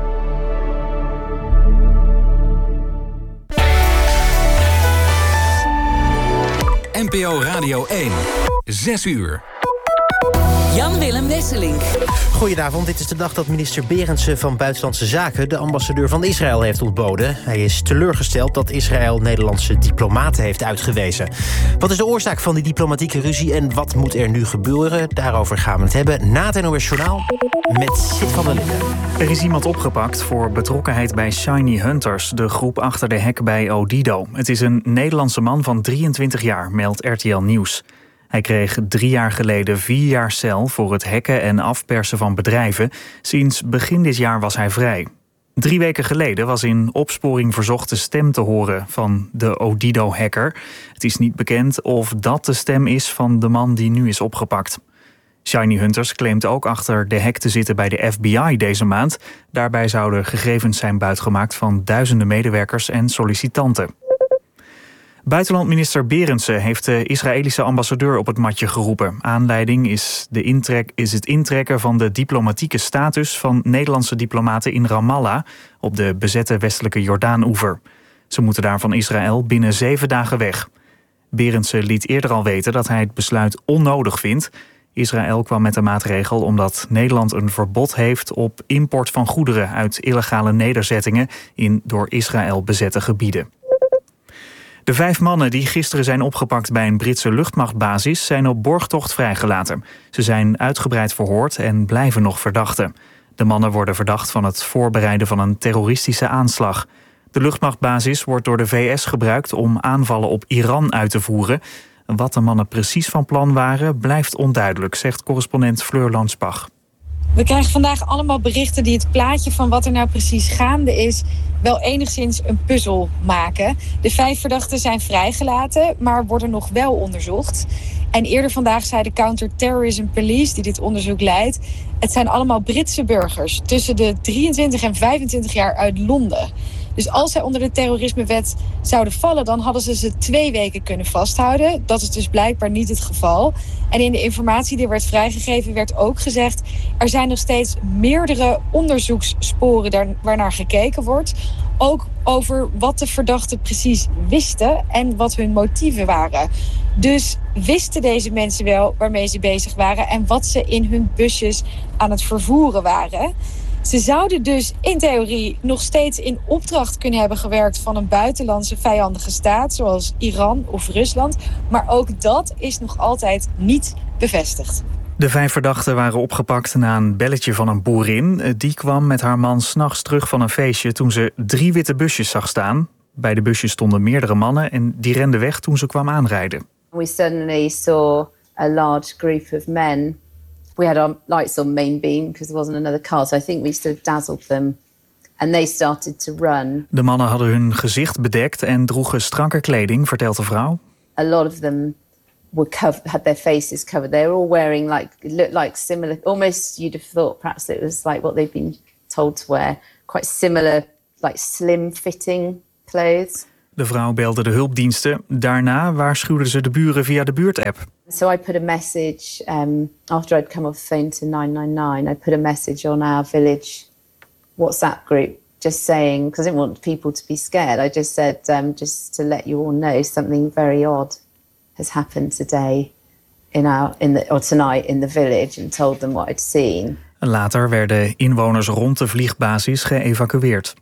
N P O Radio één. Zes uur. Jan-Willem Wesselink. Goedenavond, dit is de dag dat minister Berendsen van Buitenlandse Zaken de ambassadeur van Israël heeft ontboden. Hij is teleurgesteld dat Israël Nederlandse diplomaten heeft uitgewezen. Wat is de oorzaak van die diplomatieke ruzie en wat moet er nu gebeuren? Daarover gaan we het hebben na het N O S Journaal met Sid van der Linden. Er is iemand opgepakt voor betrokkenheid bij Shiny Hunters, de groep achter de hack bij Odido. Het is een Nederlandse man van drieëntwintig jaar, meldt R T L Nieuws. Hij kreeg drie jaar geleden vier jaar cel voor het hacken en afpersen van bedrijven. Sinds begin dit jaar was hij vrij. Drie weken geleden was in opsporing verzocht de stem te horen van de Odido-hacker. Het is niet bekend of dat de stem is van de man die nu is opgepakt. Shiny Hunters claimt ook achter de hack te zitten bij de F B I deze maand. Daarbij zouden gegevens zijn buitgemaakt van duizenden medewerkers en sollicitanten. Buitenlandminister Berendsen heeft de Israëlische ambassadeur op het matje geroepen. Aanleiding is, de intrek, is het intrekken van de diplomatieke status van Nederlandse diplomaten in Ramallah op de bezette westelijke Jordaan-oever. Ze moeten daar van Israël binnen zeven dagen weg. Berendsen liet eerder al weten dat hij het besluit onnodig vindt. Israël kwam met de maatregel omdat Nederland een verbod heeft op import van goederen uit illegale nederzettingen in door Israël bezette gebieden. De vijf mannen die gisteren zijn opgepakt bij een Britse luchtmachtbasis zijn op borgtocht vrijgelaten. Ze zijn uitgebreid verhoord en blijven nog verdachten. De mannen worden verdacht van het voorbereiden van een terroristische aanslag. De luchtmachtbasis wordt door de V S gebruikt om aanvallen op Iran uit te voeren. Wat de mannen precies van plan waren, blijft onduidelijk, zegt correspondent Fleur Lanspach. We krijgen vandaag allemaal berichten die het plaatje van wat er nou precies gaande is wel enigszins een puzzel maken. De vijf verdachten zijn vrijgelaten, maar worden nog wel onderzocht. En eerder vandaag zei de Counter-Terrorism Police, die dit onderzoek leidt, het zijn allemaal Britse burgers tussen de drieëntwintig en vijfentwintig jaar uit Londen. Dus als zij onder de terrorismewet zouden vallen, dan hadden ze ze twee weken kunnen vasthouden. Dat is dus blijkbaar niet het geval. En in de informatie die werd vrijgegeven werd ook gezegd, er zijn nog steeds meerdere onderzoekssporen daar, waarnaar gekeken wordt. Ook over wat de verdachten precies wisten en wat hun motieven waren. Dus wisten deze mensen wel waarmee ze bezig waren en wat ze in hun busjes aan het vervoeren waren. Ze zouden dus in theorie nog steeds in opdracht kunnen hebben gewerkt van een buitenlandse vijandige staat, zoals Iran of Rusland. Maar ook dat is nog altijd niet bevestigd. De vijf verdachten waren opgepakt na een belletje van een boerin. Die kwam met haar man 's nachts terug van een feestje toen ze drie witte busjes zag staan. Bij de busjes stonden meerdere mannen en die renden weg toen ze kwam aanrijden. We suddenly saw a large group of men. We had our lights on main beam because there wasn't another car, so I think we sort of dazzled them. And they started to run. De mannen hadden hun gezicht bedekt en droegen strakke kleding, vertelt de vrouw. A lot of them were covered, had their faces covered. They were all wearing like, it looked like similar, almost you'd have thought perhaps it was like what they've been told to wear. Quite similar, like slim fitting clothes. De vrouw belde de hulpdiensten. Daarna waarschuwden ze de buren via de buurtapp. So I put a message, um, after I'd come off the phone to nine nine nine, I put a message on our village WhatsApp group, just saying, because I didn't want people to be scared, I just said, um, just to let you all know, something very odd has happened today in our, in the, or tonight in the village, and told them what I'd seen. Later werden inwoners rond de vliegbasis geëvacueerd.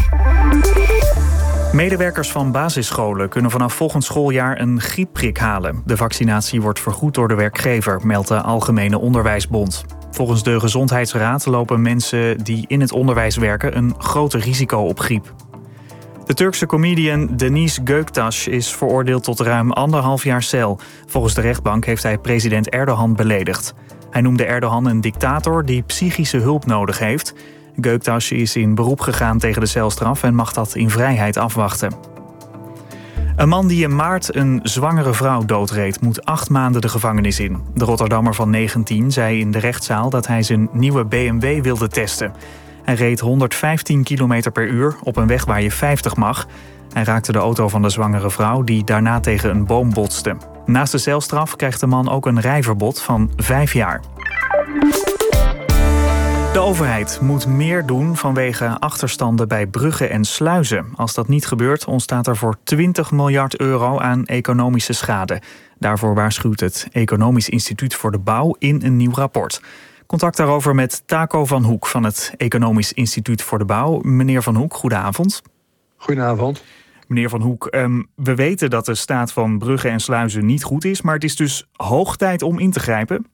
Medewerkers van basisscholen kunnen vanaf volgend schooljaar een griepprik halen. De vaccinatie wordt vergoed door de werkgever, meldt de Algemene Onderwijsbond. Volgens de Gezondheidsraad lopen mensen die in het onderwijs werken een groter risico op griep. De Turkse comedian Deniz Göktaş is veroordeeld tot ruim anderhalf jaar cel. Volgens de rechtbank heeft hij president Erdogan beledigd. Hij noemde Erdogan een dictator die psychische hulp nodig heeft. Göktaş is in beroep gegaan tegen de celstraf en mag dat in vrijheid afwachten. Een man die in maart een zwangere vrouw doodreed moet acht maanden de gevangenis in. De Rotterdammer van negentien zei in de rechtszaal dat hij zijn nieuwe B M W wilde testen. Hij reed honderdvijftien kilometer per uur op een weg waar je vijftig mag. Hij raakte de auto van de zwangere vrouw die daarna tegen een boom botste. Naast de celstraf krijgt de man ook een rijverbod van vijf jaar. De overheid moet meer doen vanwege achterstanden bij bruggen en sluizen. Als dat niet gebeurt, ontstaat er voor twintig miljard euro aan economische schade. Daarvoor waarschuwt het Economisch Instituut voor de Bouw in een nieuw rapport. Contact daarover met Taco van Hoek van het Economisch Instituut voor de Bouw. Meneer Van Hoek, goedenavond. Goedenavond. Meneer Van Hoek, um, we weten dat de staat van bruggen en sluizen niet goed is, maar het is dus hoog tijd om in te grijpen.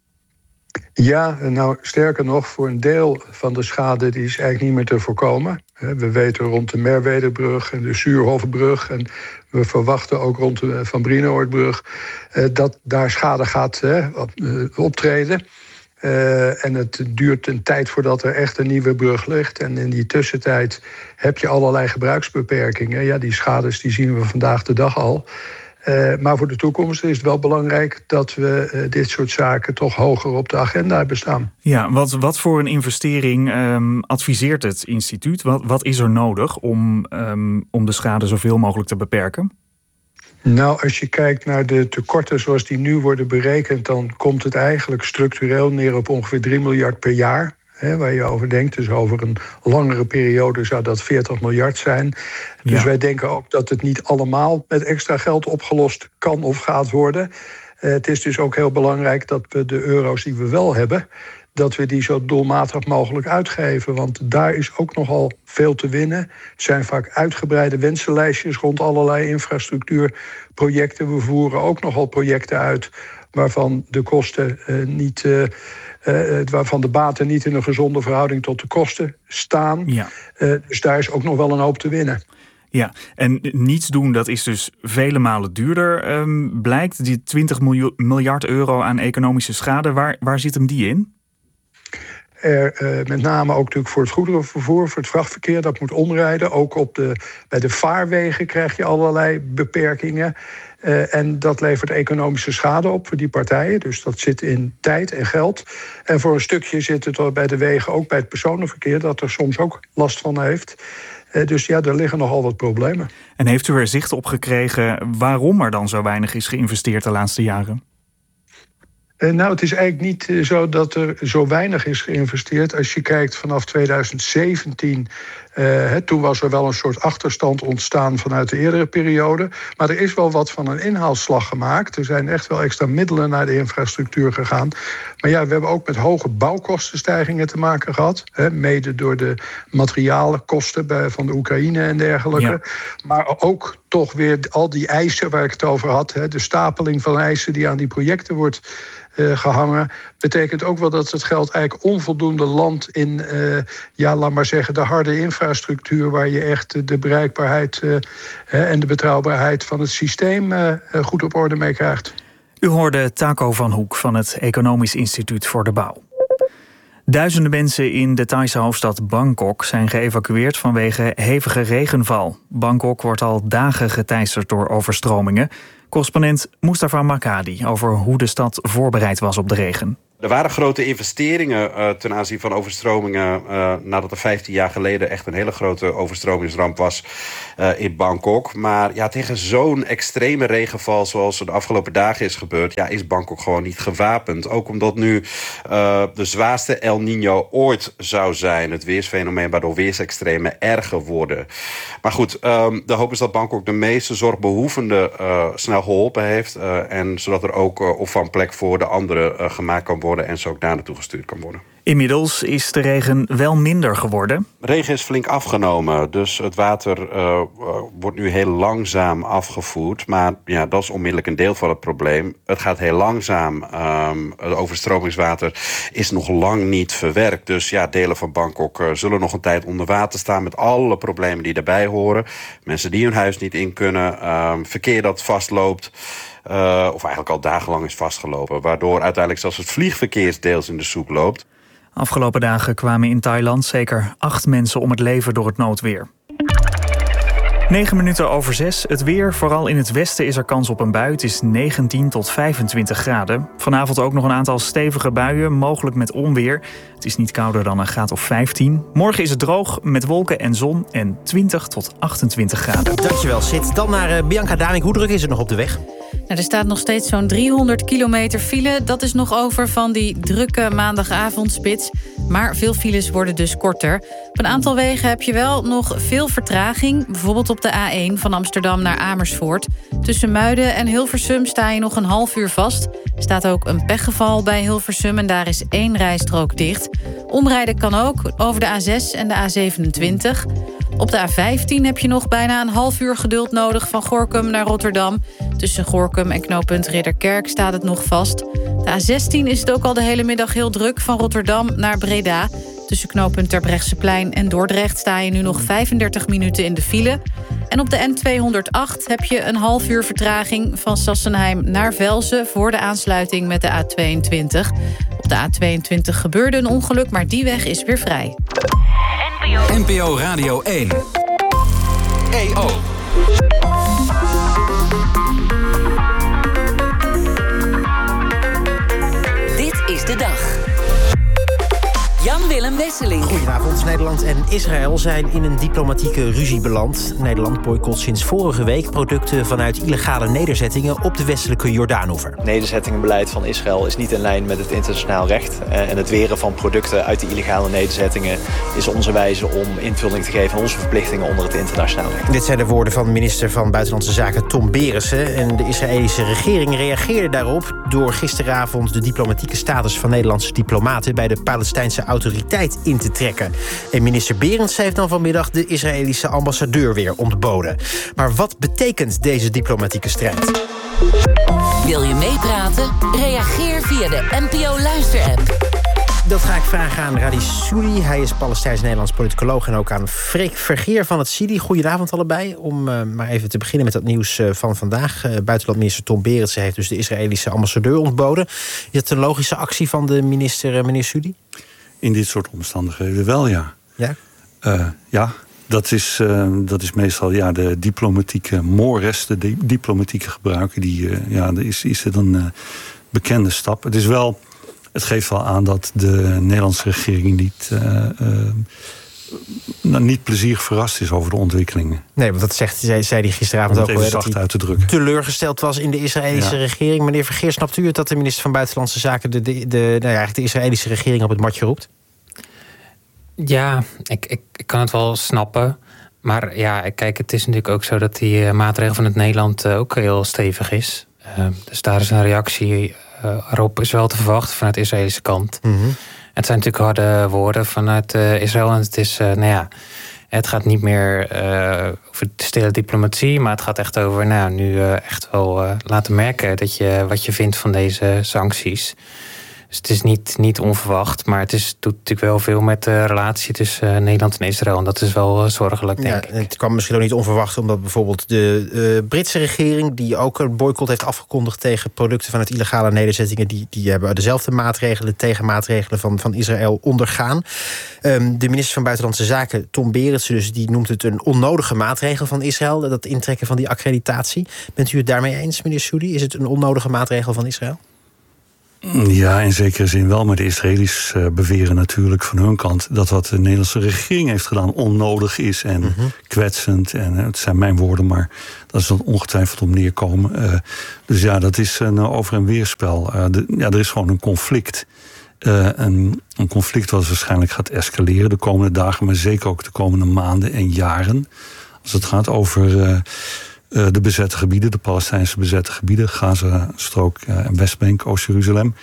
Ja, nou sterker nog, voor een deel van de schade die is eigenlijk niet meer te voorkomen. We weten rond de Merwedebrug en de Suurhofbrug, en we verwachten ook rond de Van Brienoordbrug dat daar schade gaat optreden. Uh, en het duurt een tijd voordat er echt een nieuwe brug ligt. En in die tussentijd heb je allerlei gebruiksbeperkingen. Ja, die schades die zien we vandaag de dag al. Uh, maar voor de toekomst is het wel belangrijk dat we uh, dit soort zaken toch hoger op de agenda hebben staan. Ja, wat, wat voor een investering um, adviseert het instituut? Wat, wat is er nodig om, um, om de schade zoveel mogelijk te beperken? Nou, als je kijkt naar de tekorten zoals die nu worden berekend, dan komt het eigenlijk structureel neer op ongeveer drie miljard per jaar. Hè, waar je over denkt. Dus over een langere periode zou dat veertig miljard zijn. Dus ja. Wij denken ook dat het niet allemaal met extra geld opgelost kan of gaat worden. Uh, het is dus ook heel belangrijk dat we de euro's die we wel hebben, dat we die zo doelmatig mogelijk uitgeven. Want daar is ook nogal veel te winnen. Het zijn vaak uitgebreide wensenlijstjes rond allerlei infrastructuurprojecten. We voeren ook nogal projecten uit waarvan de kosten uh, niet, uh, uh, waarvan de baten niet in een gezonde verhouding tot de kosten staan. Ja. Uh, dus daar is ook nog wel een hoop te winnen. Ja, en niets doen, dat is dus vele malen duurder, um, blijkt. Die twintig miljard euro aan economische schade, waar, waar zit hem die in? Er, uh, met name ook natuurlijk voor het goederenvervoer, voor het vrachtverkeer, dat moet omrijden. Ook op de, bij de vaarwegen krijg je allerlei beperkingen. Uh, en dat levert economische schade op voor die partijen. Dus dat zit in tijd en geld. En voor een stukje zit het bij de wegen, ook bij het personenverkeer, dat er soms ook last van heeft. Uh, dus ja, er liggen nogal wat problemen. En heeft u er zicht op gekregen waarom er dan zo weinig is geïnvesteerd de laatste jaren? Uh, nou, het is eigenlijk niet uh, zo dat er zo weinig is geïnvesteerd. Als je kijkt vanaf twintig zeventien Uh, he, toen was er wel een soort achterstand ontstaan vanuit de eerdere periode. Maar er is wel wat van een inhaalslag gemaakt. Er zijn echt wel extra middelen naar de infrastructuur gegaan. Maar ja, we hebben ook met hoge bouwkostenstijgingen te maken gehad. He, mede door de materialenkosten bij, van de Oekraïne en dergelijke. Ja. Maar ook toch weer al die eisen waar ik het over had. He, de stapeling van eisen die aan die projecten wordt Uh, gehangen, betekent ook wel dat het geld eigenlijk onvoldoende landt in, uh, ja, laat maar zeggen, de harde infrastructuur, waar je echt de bereikbaarheid uh, uh, en de betrouwbaarheid van het systeem uh, uh, goed op orde mee krijgt. U hoorde Taco van Hoek van het Economisch Instituut voor de Bouw. Duizenden mensen in de Thaise hoofdstad Bangkok zijn geëvacueerd vanwege hevige regenval. Bangkok wordt al dagen geteisterd door overstromingen. Correspondent Mustafa Makadi over hoe de stad voorbereid was op de regen. Er waren grote investeringen uh, ten aanzien van overstromingen Uh, nadat er vijftien jaar geleden echt een hele grote overstromingsramp was uh, in Bangkok. Maar ja, tegen zo'n extreme regenval zoals er de afgelopen dagen is gebeurd, ja, is Bangkok gewoon niet gewapend. Ook omdat nu uh, de zwaarste El Niño ooit zou zijn. Het weersfenomeen waardoor weersextremen erger worden. Maar goed, um, de hoop is dat Bangkok de meeste zorgbehoevenden uh, snel geholpen heeft. Uh, en zodat er ook uh, opvangplek voor de anderen uh, gemaakt kan worden en zo ook daar naartoe gestuurd kan worden. Inmiddels is de regen wel minder geworden. Regen is flink afgenomen, dus het water uh, uh, wordt nu heel langzaam afgevoerd. Maar ja, dat is onmiddellijk een deel van het probleem. Het gaat heel langzaam. Um, het overstromingswater is nog lang niet verwerkt. Dus ja, delen van Bangkok uh, zullen nog een tijd onder water staan met alle problemen die daarbij horen. Mensen die hun huis niet in kunnen, um, verkeer dat vastloopt. Uh, of eigenlijk al dagenlang is vastgelopen, waardoor uiteindelijk zelfs het vliegverkeer deels in de soep loopt. Afgelopen dagen kwamen in Thailand zeker acht mensen om het leven door het noodweer. Negen minuten over zes. Het weer, vooral in het westen is er kans op een bui. Het is negentien tot vijfentwintig graden. Vanavond ook nog een aantal stevige buien, mogelijk met onweer. Het is niet kouder dan een graad of vijftien. Morgen is het droog met wolken en zon en twintig tot achtentwintig graden. Dankjewel, Sid. Dan naar uh, Bianca Damink. Hoe druk is het nog op de weg? Nou, er staat nog steeds zo'n driehonderd kilometer file. Dat is nog over van die drukke maandagavondspits. Maar veel files worden dus korter. Op een aantal wegen heb je wel nog veel vertraging. Bijvoorbeeld op de A één van Amsterdam naar Amersfoort. Tussen Muiden en Hilversum sta je nog een half uur vast. Er staat ook een pechgeval bij Hilversum en daar is één rijstrook dicht. Omrijden kan ook over de A zes en de A zevenentwintig. Op de A vijftien heb je nog bijna een half uur geduld nodig van Gorinchem naar Rotterdam. Tussen Gorinchem en knooppunt Ridderkerk staat het nog vast. De A zestien is het ook al de hele middag heel druk van Rotterdam naar Breda. Tussen knooppunt Terbrechtseplein en Dordrecht sta je nu nog vijfendertig minuten in de file. En op de N tweehonderdacht heb je een half uur vertraging van Sassenheim naar Velzen voor de aansluiting met de A tweeëntwintig. Op de A tweeëntwintig gebeurde een ongeluk, maar die weg is weer vrij. N P O Radio één. E O. Dit is de dag. Jan-Willem Wesseling. Goedenavond. Nederland en Israël zijn in een diplomatieke ruzie beland. Nederland boycott sinds vorige week producten vanuit illegale nederzettingen op de westelijke Jordaanoever. Het nederzettingenbeleid van Israël is niet in lijn met het internationaal recht. En het weren van producten uit die illegale nederzettingen is onze wijze om invulling te geven aan onze verplichtingen onder het internationaal recht. Dit zijn de woorden van minister van Buitenlandse Zaken Tom Berendsen. En de Israëlische regering reageerde daarop door gisteravond de diplomatieke status van Nederlandse diplomaten bij de Palestijnse autoriteit in te trekken. En minister Berendsen heeft dan vanmiddag de Israëlische ambassadeur weer ontboden. Maar wat betekent deze diplomatieke strijd? Wil je meepraten? Reageer via de N P O Luister-app. Dat ga ik vragen aan Radi Soudi. Hij is Palestijns-Nederlands politicoloog. En ook aan Freek Vergeer van het C I D I. Goedenavond allebei. Om uh, maar even te beginnen met dat nieuws uh, van vandaag. Uh, buitenlandminister Tom Berendsen heeft dus de Israëlische ambassadeur ontboden. Is dat een logische actie van de minister, uh, meneer Soudi? In dit soort omstandigheden wel, ja. Ja? Uh, ja, dat is, uh, dat is meestal ja, de diplomatieke mores, de di- diplomatieke gebruiken. Die, uh, ja, is, is het een uh, bekende stap. Het is wel, het geeft wel aan dat de Nederlandse regering niet, uh, uh, nou, niet plezierig verrast is over de ontwikkelingen. Nee, want dat zegt, zei, zei hij gisteravond ook al, dat hij teleurgesteld was in de Israëlische ja. regering. Meneer Vergeer, snapt u het dat de minister van Buitenlandse Zaken de, de, de, nou ja, eigenlijk de Israëlische regering op het matje roept? Ja, ik, ik, ik kan het wel snappen. Maar ja, kijk, het is natuurlijk ook zo dat die uh, maatregel van het Nederland uh, ook heel stevig is. Uh, dus daar is een reactie uh, erop is wel te verwachten vanuit de Israëlische kant. Mm-hmm. Het zijn natuurlijk harde woorden vanuit uh, Israël. En het is, uh, nou ja, het gaat niet meer uh, over de stille diplomatie, maar het gaat echt over, nou, nu uh, echt wel uh, laten merken dat je wat je vindt van deze sancties. Dus het is niet, niet onverwacht, maar het is, doet natuurlijk wel veel met de relatie tussen uh, Nederland en Israël. En dat is wel uh, zorgelijk, denk ja, ik. Het kwam misschien ook niet onverwacht, omdat bijvoorbeeld de uh, Britse regering, die ook een boycott heeft afgekondigd tegen producten vanuit illegale nederzettingen, die, die hebben dezelfde maatregelen, tegenmaatregelen van, van Israël ondergaan. Um, de minister van Buitenlandse Zaken, Tom Berendsen, dus, die noemt het een onnodige maatregel van Israël, dat intrekken van die accreditatie. Bent u het daarmee eens, meneer Soudi? Is het een onnodige maatregel van Israël? Ja, in zekere zin wel. Maar de Israëli's uh, beweren natuurlijk van hun kant dat wat de Nederlandse regering heeft gedaan onnodig is en mm-hmm. kwetsend. En uh, het zijn mijn woorden, maar dat is dan ongetwijfeld om neerkomen. Uh, dus ja, dat is een uh, over- en weerspel. Uh, de, ja, er is gewoon een conflict. Uh, een, een conflict wat waarschijnlijk gaat escaleren de komende dagen, maar zeker ook de komende maanden en jaren. Als het gaat over Uh, Uh, de bezette gebieden, de Palestijnse bezette gebieden, Gaza-strook uh, en Westbank, Oost-Jeruzalem.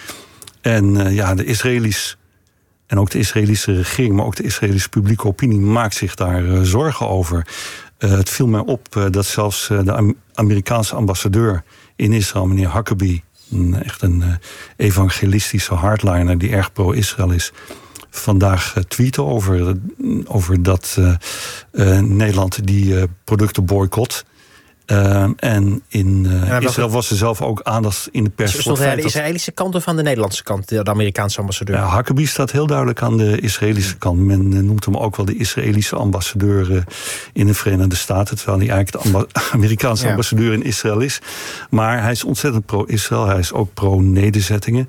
En uh, ja, de Israëli's en ook de Israëlische regering, maar ook de Israëlische publieke opinie maakt zich daar uh, zorgen over. Uh, het viel mij op uh, dat zelfs uh, de Am- Amerikaanse ambassadeur in Israël, meneer Huckabee, een, echt een uh, evangelistische hardliner die erg pro-Israël is, vandaag uh, tweeten over, uh, over dat uh, uh, Nederland die uh, producten boycott. Uh, en in uh, ja, Israël was er zelf ook aandacht in de pers. Stond hij aan de Israëlische kant of aan de Nederlandse kant, de Amerikaanse ambassadeur? Ja, Huckabee staat heel duidelijk aan de Israëlische kant. Men uh, noemt hem ook wel de Israëlische ambassadeur uh, in de Verenigde Staten, terwijl hij eigenlijk de amba- Amerikaanse ja. ambassadeur in Israël is. Maar hij is ontzettend pro-Israël, hij is ook pro-nederzettingen.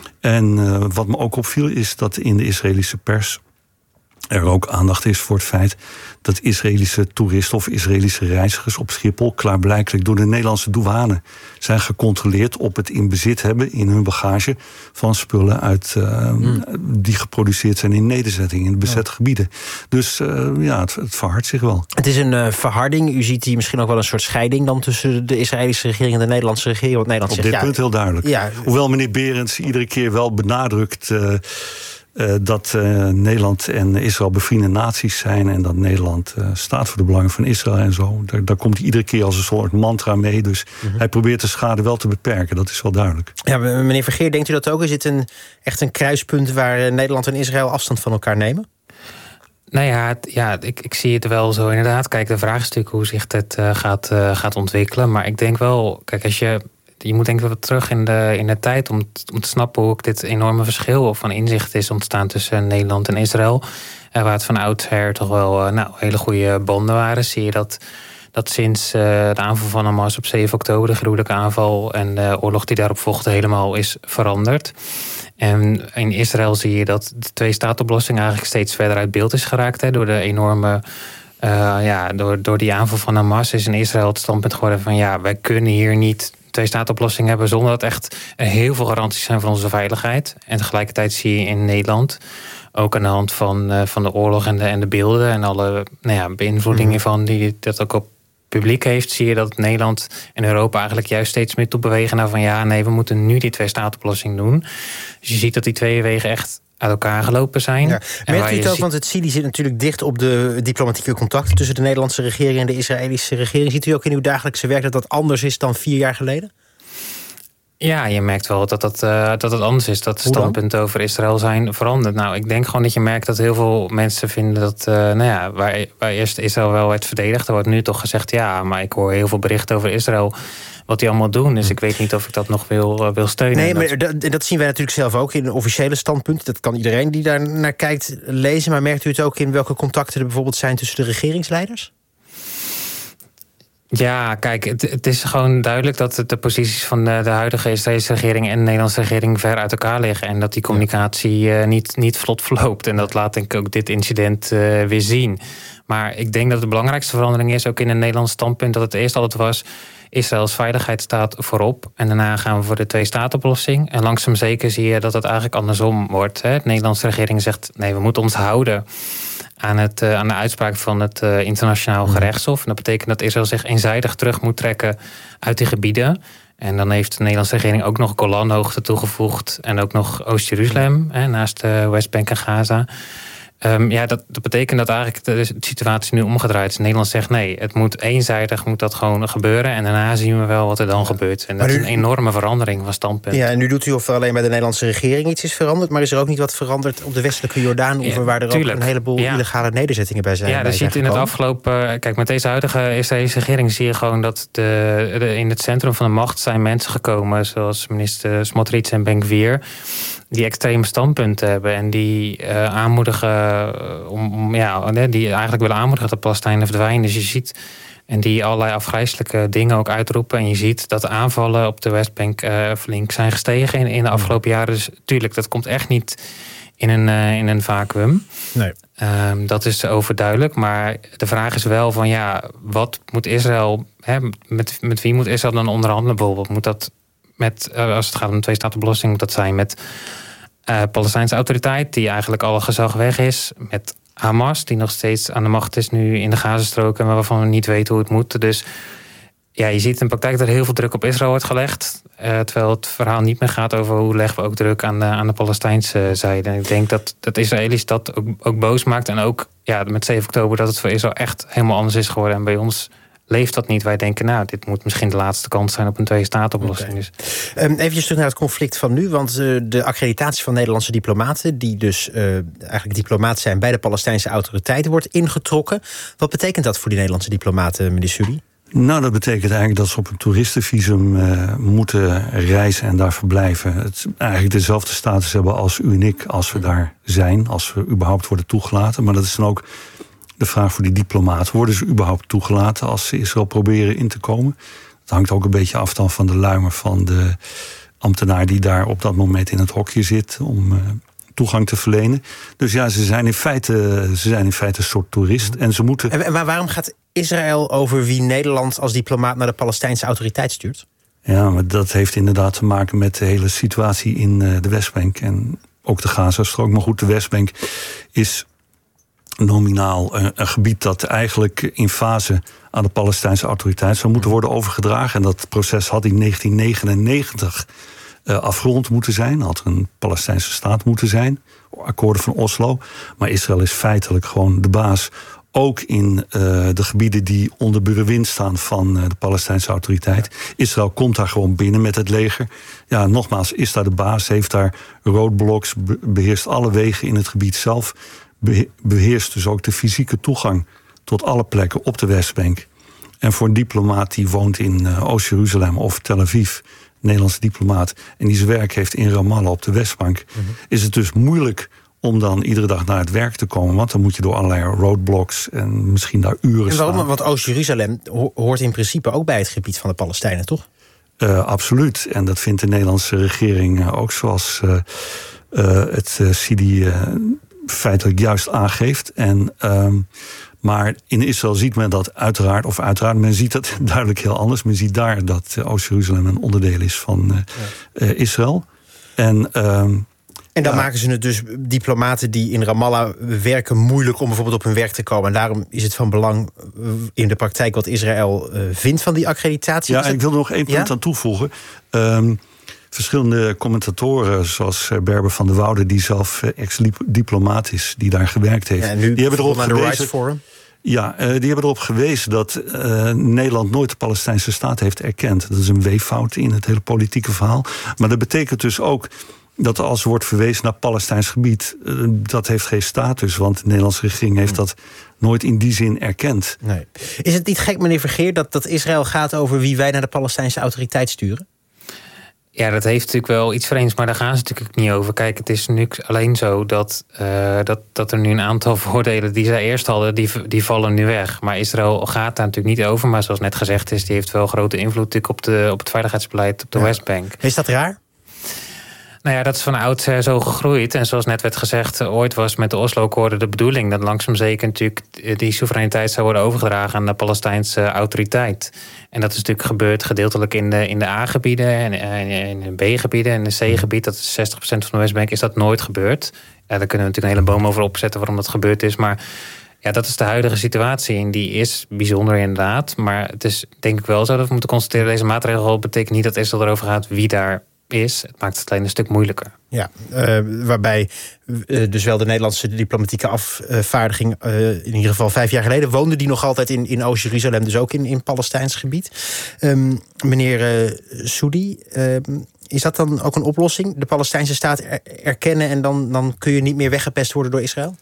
En uh, wat me ook opviel is dat in de Israëlische pers er ook aandacht is voor het feit dat Israëlische toeristen of Israëlische reizigers op Schiphol klaarblijkelijk door de Nederlandse douane zijn gecontroleerd op het in bezit hebben in hun bagage van spullen uit, uh, hmm. die geproduceerd zijn in nederzettingen, in bezette ja. gebieden. Dus uh, ja, het, het verhardt zich wel. Het is een uh, verharding. U ziet hier misschien ook wel een soort scheiding dan tussen de Israëlische regering en de Nederlandse regering. Want Nederland op zegt, dit ja, punt heel duidelijk. Ja, Hoewel meneer Berends iedere keer wel benadrukt Uh, Uh, dat uh, Nederland en Israël bevriende naties zijn en dat Nederland uh, staat voor de belangen van Israël en zo. Daar, daar komt hij iedere keer als een soort mantra mee. Dus mm-hmm. hij probeert de schade wel te beperken, dat is wel duidelijk. Ja, meneer Vergeer, denkt u dat ook? Is dit een, echt een kruispunt waar Nederland en Israël afstand van elkaar nemen? Nou ja, het, ja ik, ik zie het wel zo inderdaad. Kijk, de vraag is natuurlijk hoe zich dit uh, gaat, uh, gaat ontwikkelen. Maar ik denk wel, kijk, als je Je moet denk ik wel terug in de, in de tijd om, om te snappen hoe ook dit enorme verschil van inzicht is ontstaan tussen Nederland en Israël. Uh, waar het van oudsher toch wel uh, nou, hele goede banden waren. Zie je dat, dat sinds uh, de aanval van Hamas op zeven oktober, de gruwelijke aanval en de oorlog die daarop volgde, helemaal is veranderd. En in Israël zie je dat de twee-staat-oplossing eigenlijk steeds verder uit beeld is geraakt. Hè, door de enorme Uh, ja, door, door die aanval van Hamas is in Israël het standpunt geworden van ja, wij kunnen hier niet twee-staat-oplossing hebben zonder dat echt heel veel garanties zijn voor onze veiligheid. En tegelijkertijd zie je in Nederland, ook aan de hand van, uh, van de oorlog en de, en de beelden en alle nou ja, beïnvloedingen mm. van die dat ook op publiek heeft, zie je dat Nederland en Europa eigenlijk juist steeds meer toe bewegen naar van ja, nee, we moeten nu die twee-staat-oplossing doen. Dus je ziet dat die twee wegen echt uit elkaar gelopen zijn. Ja. Merkt u het ook, ziet... want het Sidi zit natuurlijk dicht op de diplomatieke contacten tussen de Nederlandse regering en de Israëlische regering. Ziet u ook in uw dagelijkse werk dat dat anders is dan vier jaar geleden? Ja, je merkt wel dat dat, uh, dat het anders is. Dat de standpunten over Israël zijn veranderd. Nou, ik denk gewoon dat je merkt dat heel veel mensen vinden dat, uh, nou ja, waar, waar eerst Israël wel werd verdedigd, er wordt nu toch gezegd, ja, maar ik hoor heel veel berichten over Israël, wat die allemaal doen. Dus ik weet niet of ik dat nog wil, uh, wil steunen. Nee, maar dat, dat zien wij natuurlijk zelf ook in een officiële standpunt. Dat kan iedereen die daar naar kijkt lezen. Maar merkt u het ook in welke contacten er bijvoorbeeld zijn tussen de regeringsleiders? Ja, kijk, het, het is gewoon duidelijk dat de posities van de, de huidige Israëlische regering en de Nederlandse regering ver uit elkaar liggen. En dat die communicatie uh, niet, niet vlot verloopt. En dat laat denk ik ook dit incident uh, weer zien. Maar ik denk dat de belangrijkste verandering is, ook in het Nederlands standpunt, dat het eerst altijd was, Israëls veiligheid staat voorop. En daarna gaan we voor de twee-staten-oplossing. En langzaam zeker zie je dat het eigenlijk andersom wordt. Hè. De Nederlandse regering zegt, nee, we moeten ons houden aan, het, uh, aan de uitspraak van het uh, internationaal gerechtshof. En dat betekent dat Israël zich eenzijdig terug moet trekken uit die gebieden. En dan heeft de Nederlandse regering ook nog Golanhoogte toegevoegd. En ook nog Oost-Jeruzalem, hè, naast de Westbank en Gaza. Um, ja, dat, dat betekent dat eigenlijk de situatie nu omgedraaid is. Nederland zegt nee, het moet eenzijdig moet dat gewoon gebeuren. En daarna zien we wel wat er dan gebeurt. En dat nu, is een enorme verandering van standpunt. Ja, en nu doet u of er alleen bij de Nederlandse regering iets is veranderd. Maar is er ook niet wat veranderd op de westelijke Jordaan-oever, ja, waar er tuurlijk ook een heleboel ja. illegale nederzettingen bij zijn? Ja, dat ziet in het afgelopen. Kijk, met deze huidige Israëlische regering zie je gewoon dat de, de, in het centrum van de macht zijn mensen gekomen, zoals minister Smotrich en Ben-Gvir, die extreme standpunten hebben en die uh, aanmoedigen uh, om, ja, die eigenlijk willen aanmoedigen dat de Palestijnen verdwijnen. Dus je ziet, en die allerlei afgrijselijke dingen ook uitroepen. En je ziet dat de aanvallen op de Westbank uh, flink zijn gestegen in, in de afgelopen jaren. Dus tuurlijk, dat komt echt niet in een, uh, in een vacuüm. Nee. Um, dat is overduidelijk. Maar de vraag is wel van ja, wat moet Israël, hè, met, met wie moet Israël dan onderhandelen bijvoorbeeld? Moet dat met, uh, als het gaat om een twee-staten-oplossing, moet dat zijn met Uh, Palestijnse autoriteit, die eigenlijk alle gezag weg is, met Hamas, die nog steeds aan de macht is nu in de Gazastrook en waarvan we niet weten hoe het moet. Dus ja, je ziet in de praktijk dat er heel veel druk op Israël wordt gelegd, uh, terwijl het verhaal niet meer gaat over hoe leggen we ook druk aan de, aan de Palestijnse zijde. En ik denk dat, dat Israëli's dat ook, ook boos maakt en ook ja, met zeven oktober dat het voor Israël echt helemaal anders is geworden. En bij ons leeft dat niet. Wij denken, nou, dit moet misschien de laatste kans zijn op een twee-staten-oplossing. Okay. Dus. Um, even terug naar het conflict van nu. Want uh, de accreditatie van Nederlandse diplomaten, die dus uh, eigenlijk diplomaat zijn bij de Palestijnse autoriteiten, wordt ingetrokken. Wat betekent dat voor die Nederlandse diplomaten, meneer Sully? Nou, dat betekent eigenlijk dat ze op een toeristenvisum uh, moeten reizen en daar verblijven. Het eigenlijk dezelfde status hebben als u en ik als we daar zijn, als we überhaupt worden toegelaten. Maar dat is dan ook de vraag voor die diplomaten. Worden ze überhaupt toegelaten als ze Israël proberen in te komen? Dat hangt ook een beetje af dan van de luimer van de ambtenaar die daar op dat moment in het hokje zit om uh, toegang te verlenen. Dus ja, ze zijn in feite, ze zijn in feite een soort toerist. En ze moeten. En, maar waarom gaat Israël over wie Nederland als diplomaat naar de Palestijnse autoriteit stuurt? Ja, maar dat heeft inderdaad te maken met de hele situatie in uh, de Westbank en ook de Gazastrook. Maar goed, de Westbank is nominaal een, een gebied dat eigenlijk in fase aan de Palestijnse autoriteit zou moeten worden overgedragen. En dat proces had in negentien negenennegentig uh, afgerond moeten zijn. Had een Palestijnse staat moeten zijn. Akkoorden van Oslo. Maar Israël is feitelijk gewoon de baas. Ook in uh, de gebieden die onder bewind staan van uh, de Palestijnse autoriteit. Ja. Israël komt daar gewoon binnen met het leger. Ja, nogmaals, is daar de baas, heeft daar roadblocks, beheerst alle wegen in het gebied zelf. Beheerst dus ook de fysieke toegang tot alle plekken op de Westbank. En voor een diplomaat die woont in uh, Oost-Jeruzalem of Tel Aviv, een Nederlandse diplomaat, en die zijn werk heeft in Ramallah op de Westbank, mm-hmm. is het dus moeilijk om dan iedere dag naar het werk te komen. Want dan moet je door allerlei roadblocks en misschien daar uren en waarom? staan. Want Oost-Jeruzalem hoort in principe ook bij het gebied van de Palestijnen, toch? Uh, absoluut. En dat vindt de Nederlandse regering uh, ook, zoals uh, uh, het uh, Sidi uh, feitelijk juist aangeeft. En, um, maar in Israël ziet men dat uiteraard, of uiteraard, men ziet dat duidelijk heel anders. Men ziet daar dat uh, Oost-Jeruzalem een onderdeel is van uh, ja. uh, Israël. En, um, en dan ja. maken ze het dus diplomaten die in Ramallah werken moeilijk om bijvoorbeeld op hun werk te komen. En daarom is het van belang in de praktijk wat Israël uh, vindt van die accreditatie. Ja, en ik wil er nog één punt ja? aan toevoegen. Um, Verschillende commentatoren, zoals Berber van der Woude, die zelf ex-diplomaat is, die daar gewerkt heeft. Ja, en nu die hebben erop naar de gewezen, Rights Forum. Ja, uh, die hebben erop gewezen dat uh, Nederland nooit de Palestijnse staat heeft erkend. Dat is een weeffout in het hele politieke verhaal. Maar dat betekent dus ook dat als er wordt verwezen naar Palestijns gebied, uh, dat heeft geen status, want de Nederlandse regering heeft dat nooit in die zin erkend. Nee. Is het niet gek, meneer Vergeer, dat, dat Israël gaat over wie wij naar de Palestijnse autoriteit sturen? Ja, dat heeft natuurlijk wel iets vreemds, maar daar gaan ze natuurlijk niet over. Kijk, het is nu alleen zo dat, uh, dat, dat er nu een aantal voordelen die zij eerst hadden, die, die vallen nu weg. Maar Israël gaat daar natuurlijk niet over. Maar zoals net gezegd is, die heeft wel grote invloed natuurlijk op, de, op het veiligheidsbeleid op de ja. Westbank. Is dat raar? Nou ja, dat is van oudsher zo gegroeid. En zoals net werd gezegd, ooit was met de Oslo-akkoorden de bedoeling dat langzaam zeker natuurlijk die soevereiniteit zou worden overgedragen aan de Palestijnse autoriteit. En dat is natuurlijk gebeurd gedeeltelijk in de, in de A-gebieden en in de B-gebieden en de C-gebied. Dat is zestig procent van de Westbank, is dat nooit gebeurd. Ja, daar kunnen we natuurlijk een hele boom over opzetten waarom dat gebeurd is. Maar ja, dat is de huidige situatie en die is bijzonder inderdaad. Maar het is denk ik wel zo dat we moeten constateren, deze maatregel betekent niet dat Israël erover gaat wie daar is. Het maakt het alleen een stuk moeilijker. Ja, uh, waarbij uh, dus wel de Nederlandse diplomatieke afvaardiging, uh, in ieder geval vijf jaar geleden, woonde die nog altijd in, in Oost-Jeruzalem, dus ook in, in Palestijns gebied. Um, meneer uh, Soudi, uh, is dat dan ook een oplossing? De Palestijnse staat er, erkennen en dan, dan kun je niet meer weggepest worden door Israël?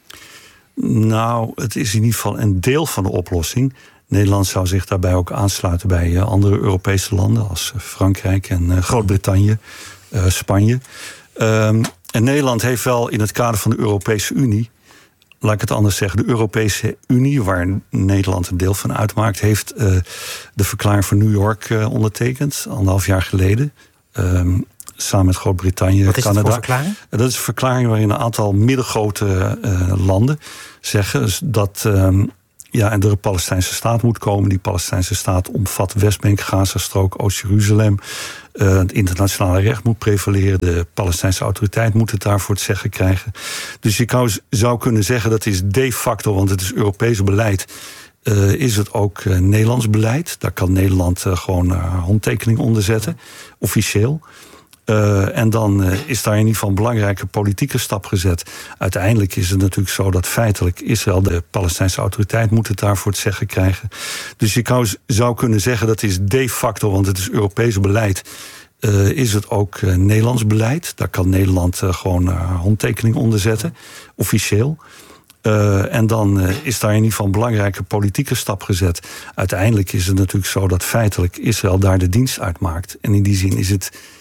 Nou, het is in ieder geval een deel van de oplossing. Nederland zou zich daarbij ook aansluiten bij uh, andere Europese landen als uh, Frankrijk en uh, Groot-Brittannië, uh, Spanje. Um, en Nederland heeft wel in het kader van de Europese Unie, laat ik het anders zeggen, de Europese Unie, waar Nederland een deel van uitmaakt, heeft uh, de verklaring van New York uh, ondertekend, anderhalf jaar geleden. Um, samen met Groot-Brittannië, Wat is Canada. Dat voor verklaring? Dat is een verklaring waarin een aantal middelgrote uh, landen zeggen dus dat um, ja, en er een Palestijnse staat moet komen. Die Palestijnse staat omvat Westbank, Gazastrook, Oost-Jeruzalem. Uh, het internationale recht moet prevaleren. De Palestijnse autoriteit moet het daarvoor het zeggen krijgen. Dus je kan, zou kunnen zeggen dat is de facto, want het is Europees beleid. Uh, is het ook uh, Nederlands beleid. Daar kan Nederland uh, gewoon uh, handtekening onder zetten, officieel. Uh, en dan uh, is daar in ieder geval een belangrijke politieke stap gezet. Uiteindelijk is het natuurlijk zo dat feitelijk Israël, de Palestijnse autoriteit, moet het daarvoor het zeggen krijgen. Dus je kan, zou kunnen zeggen dat is de facto, want het is Europees beleid. Uh, is het ook uh, Nederlands beleid. Daar kan Nederland uh, gewoon uh, handtekening onder zetten, officieel. Uh, en dan uh, is daar in ieder geval een belangrijke politieke stap gezet. Uiteindelijk is het natuurlijk zo dat feitelijk Israël daar de dienst uitmaakt. En in die zin is het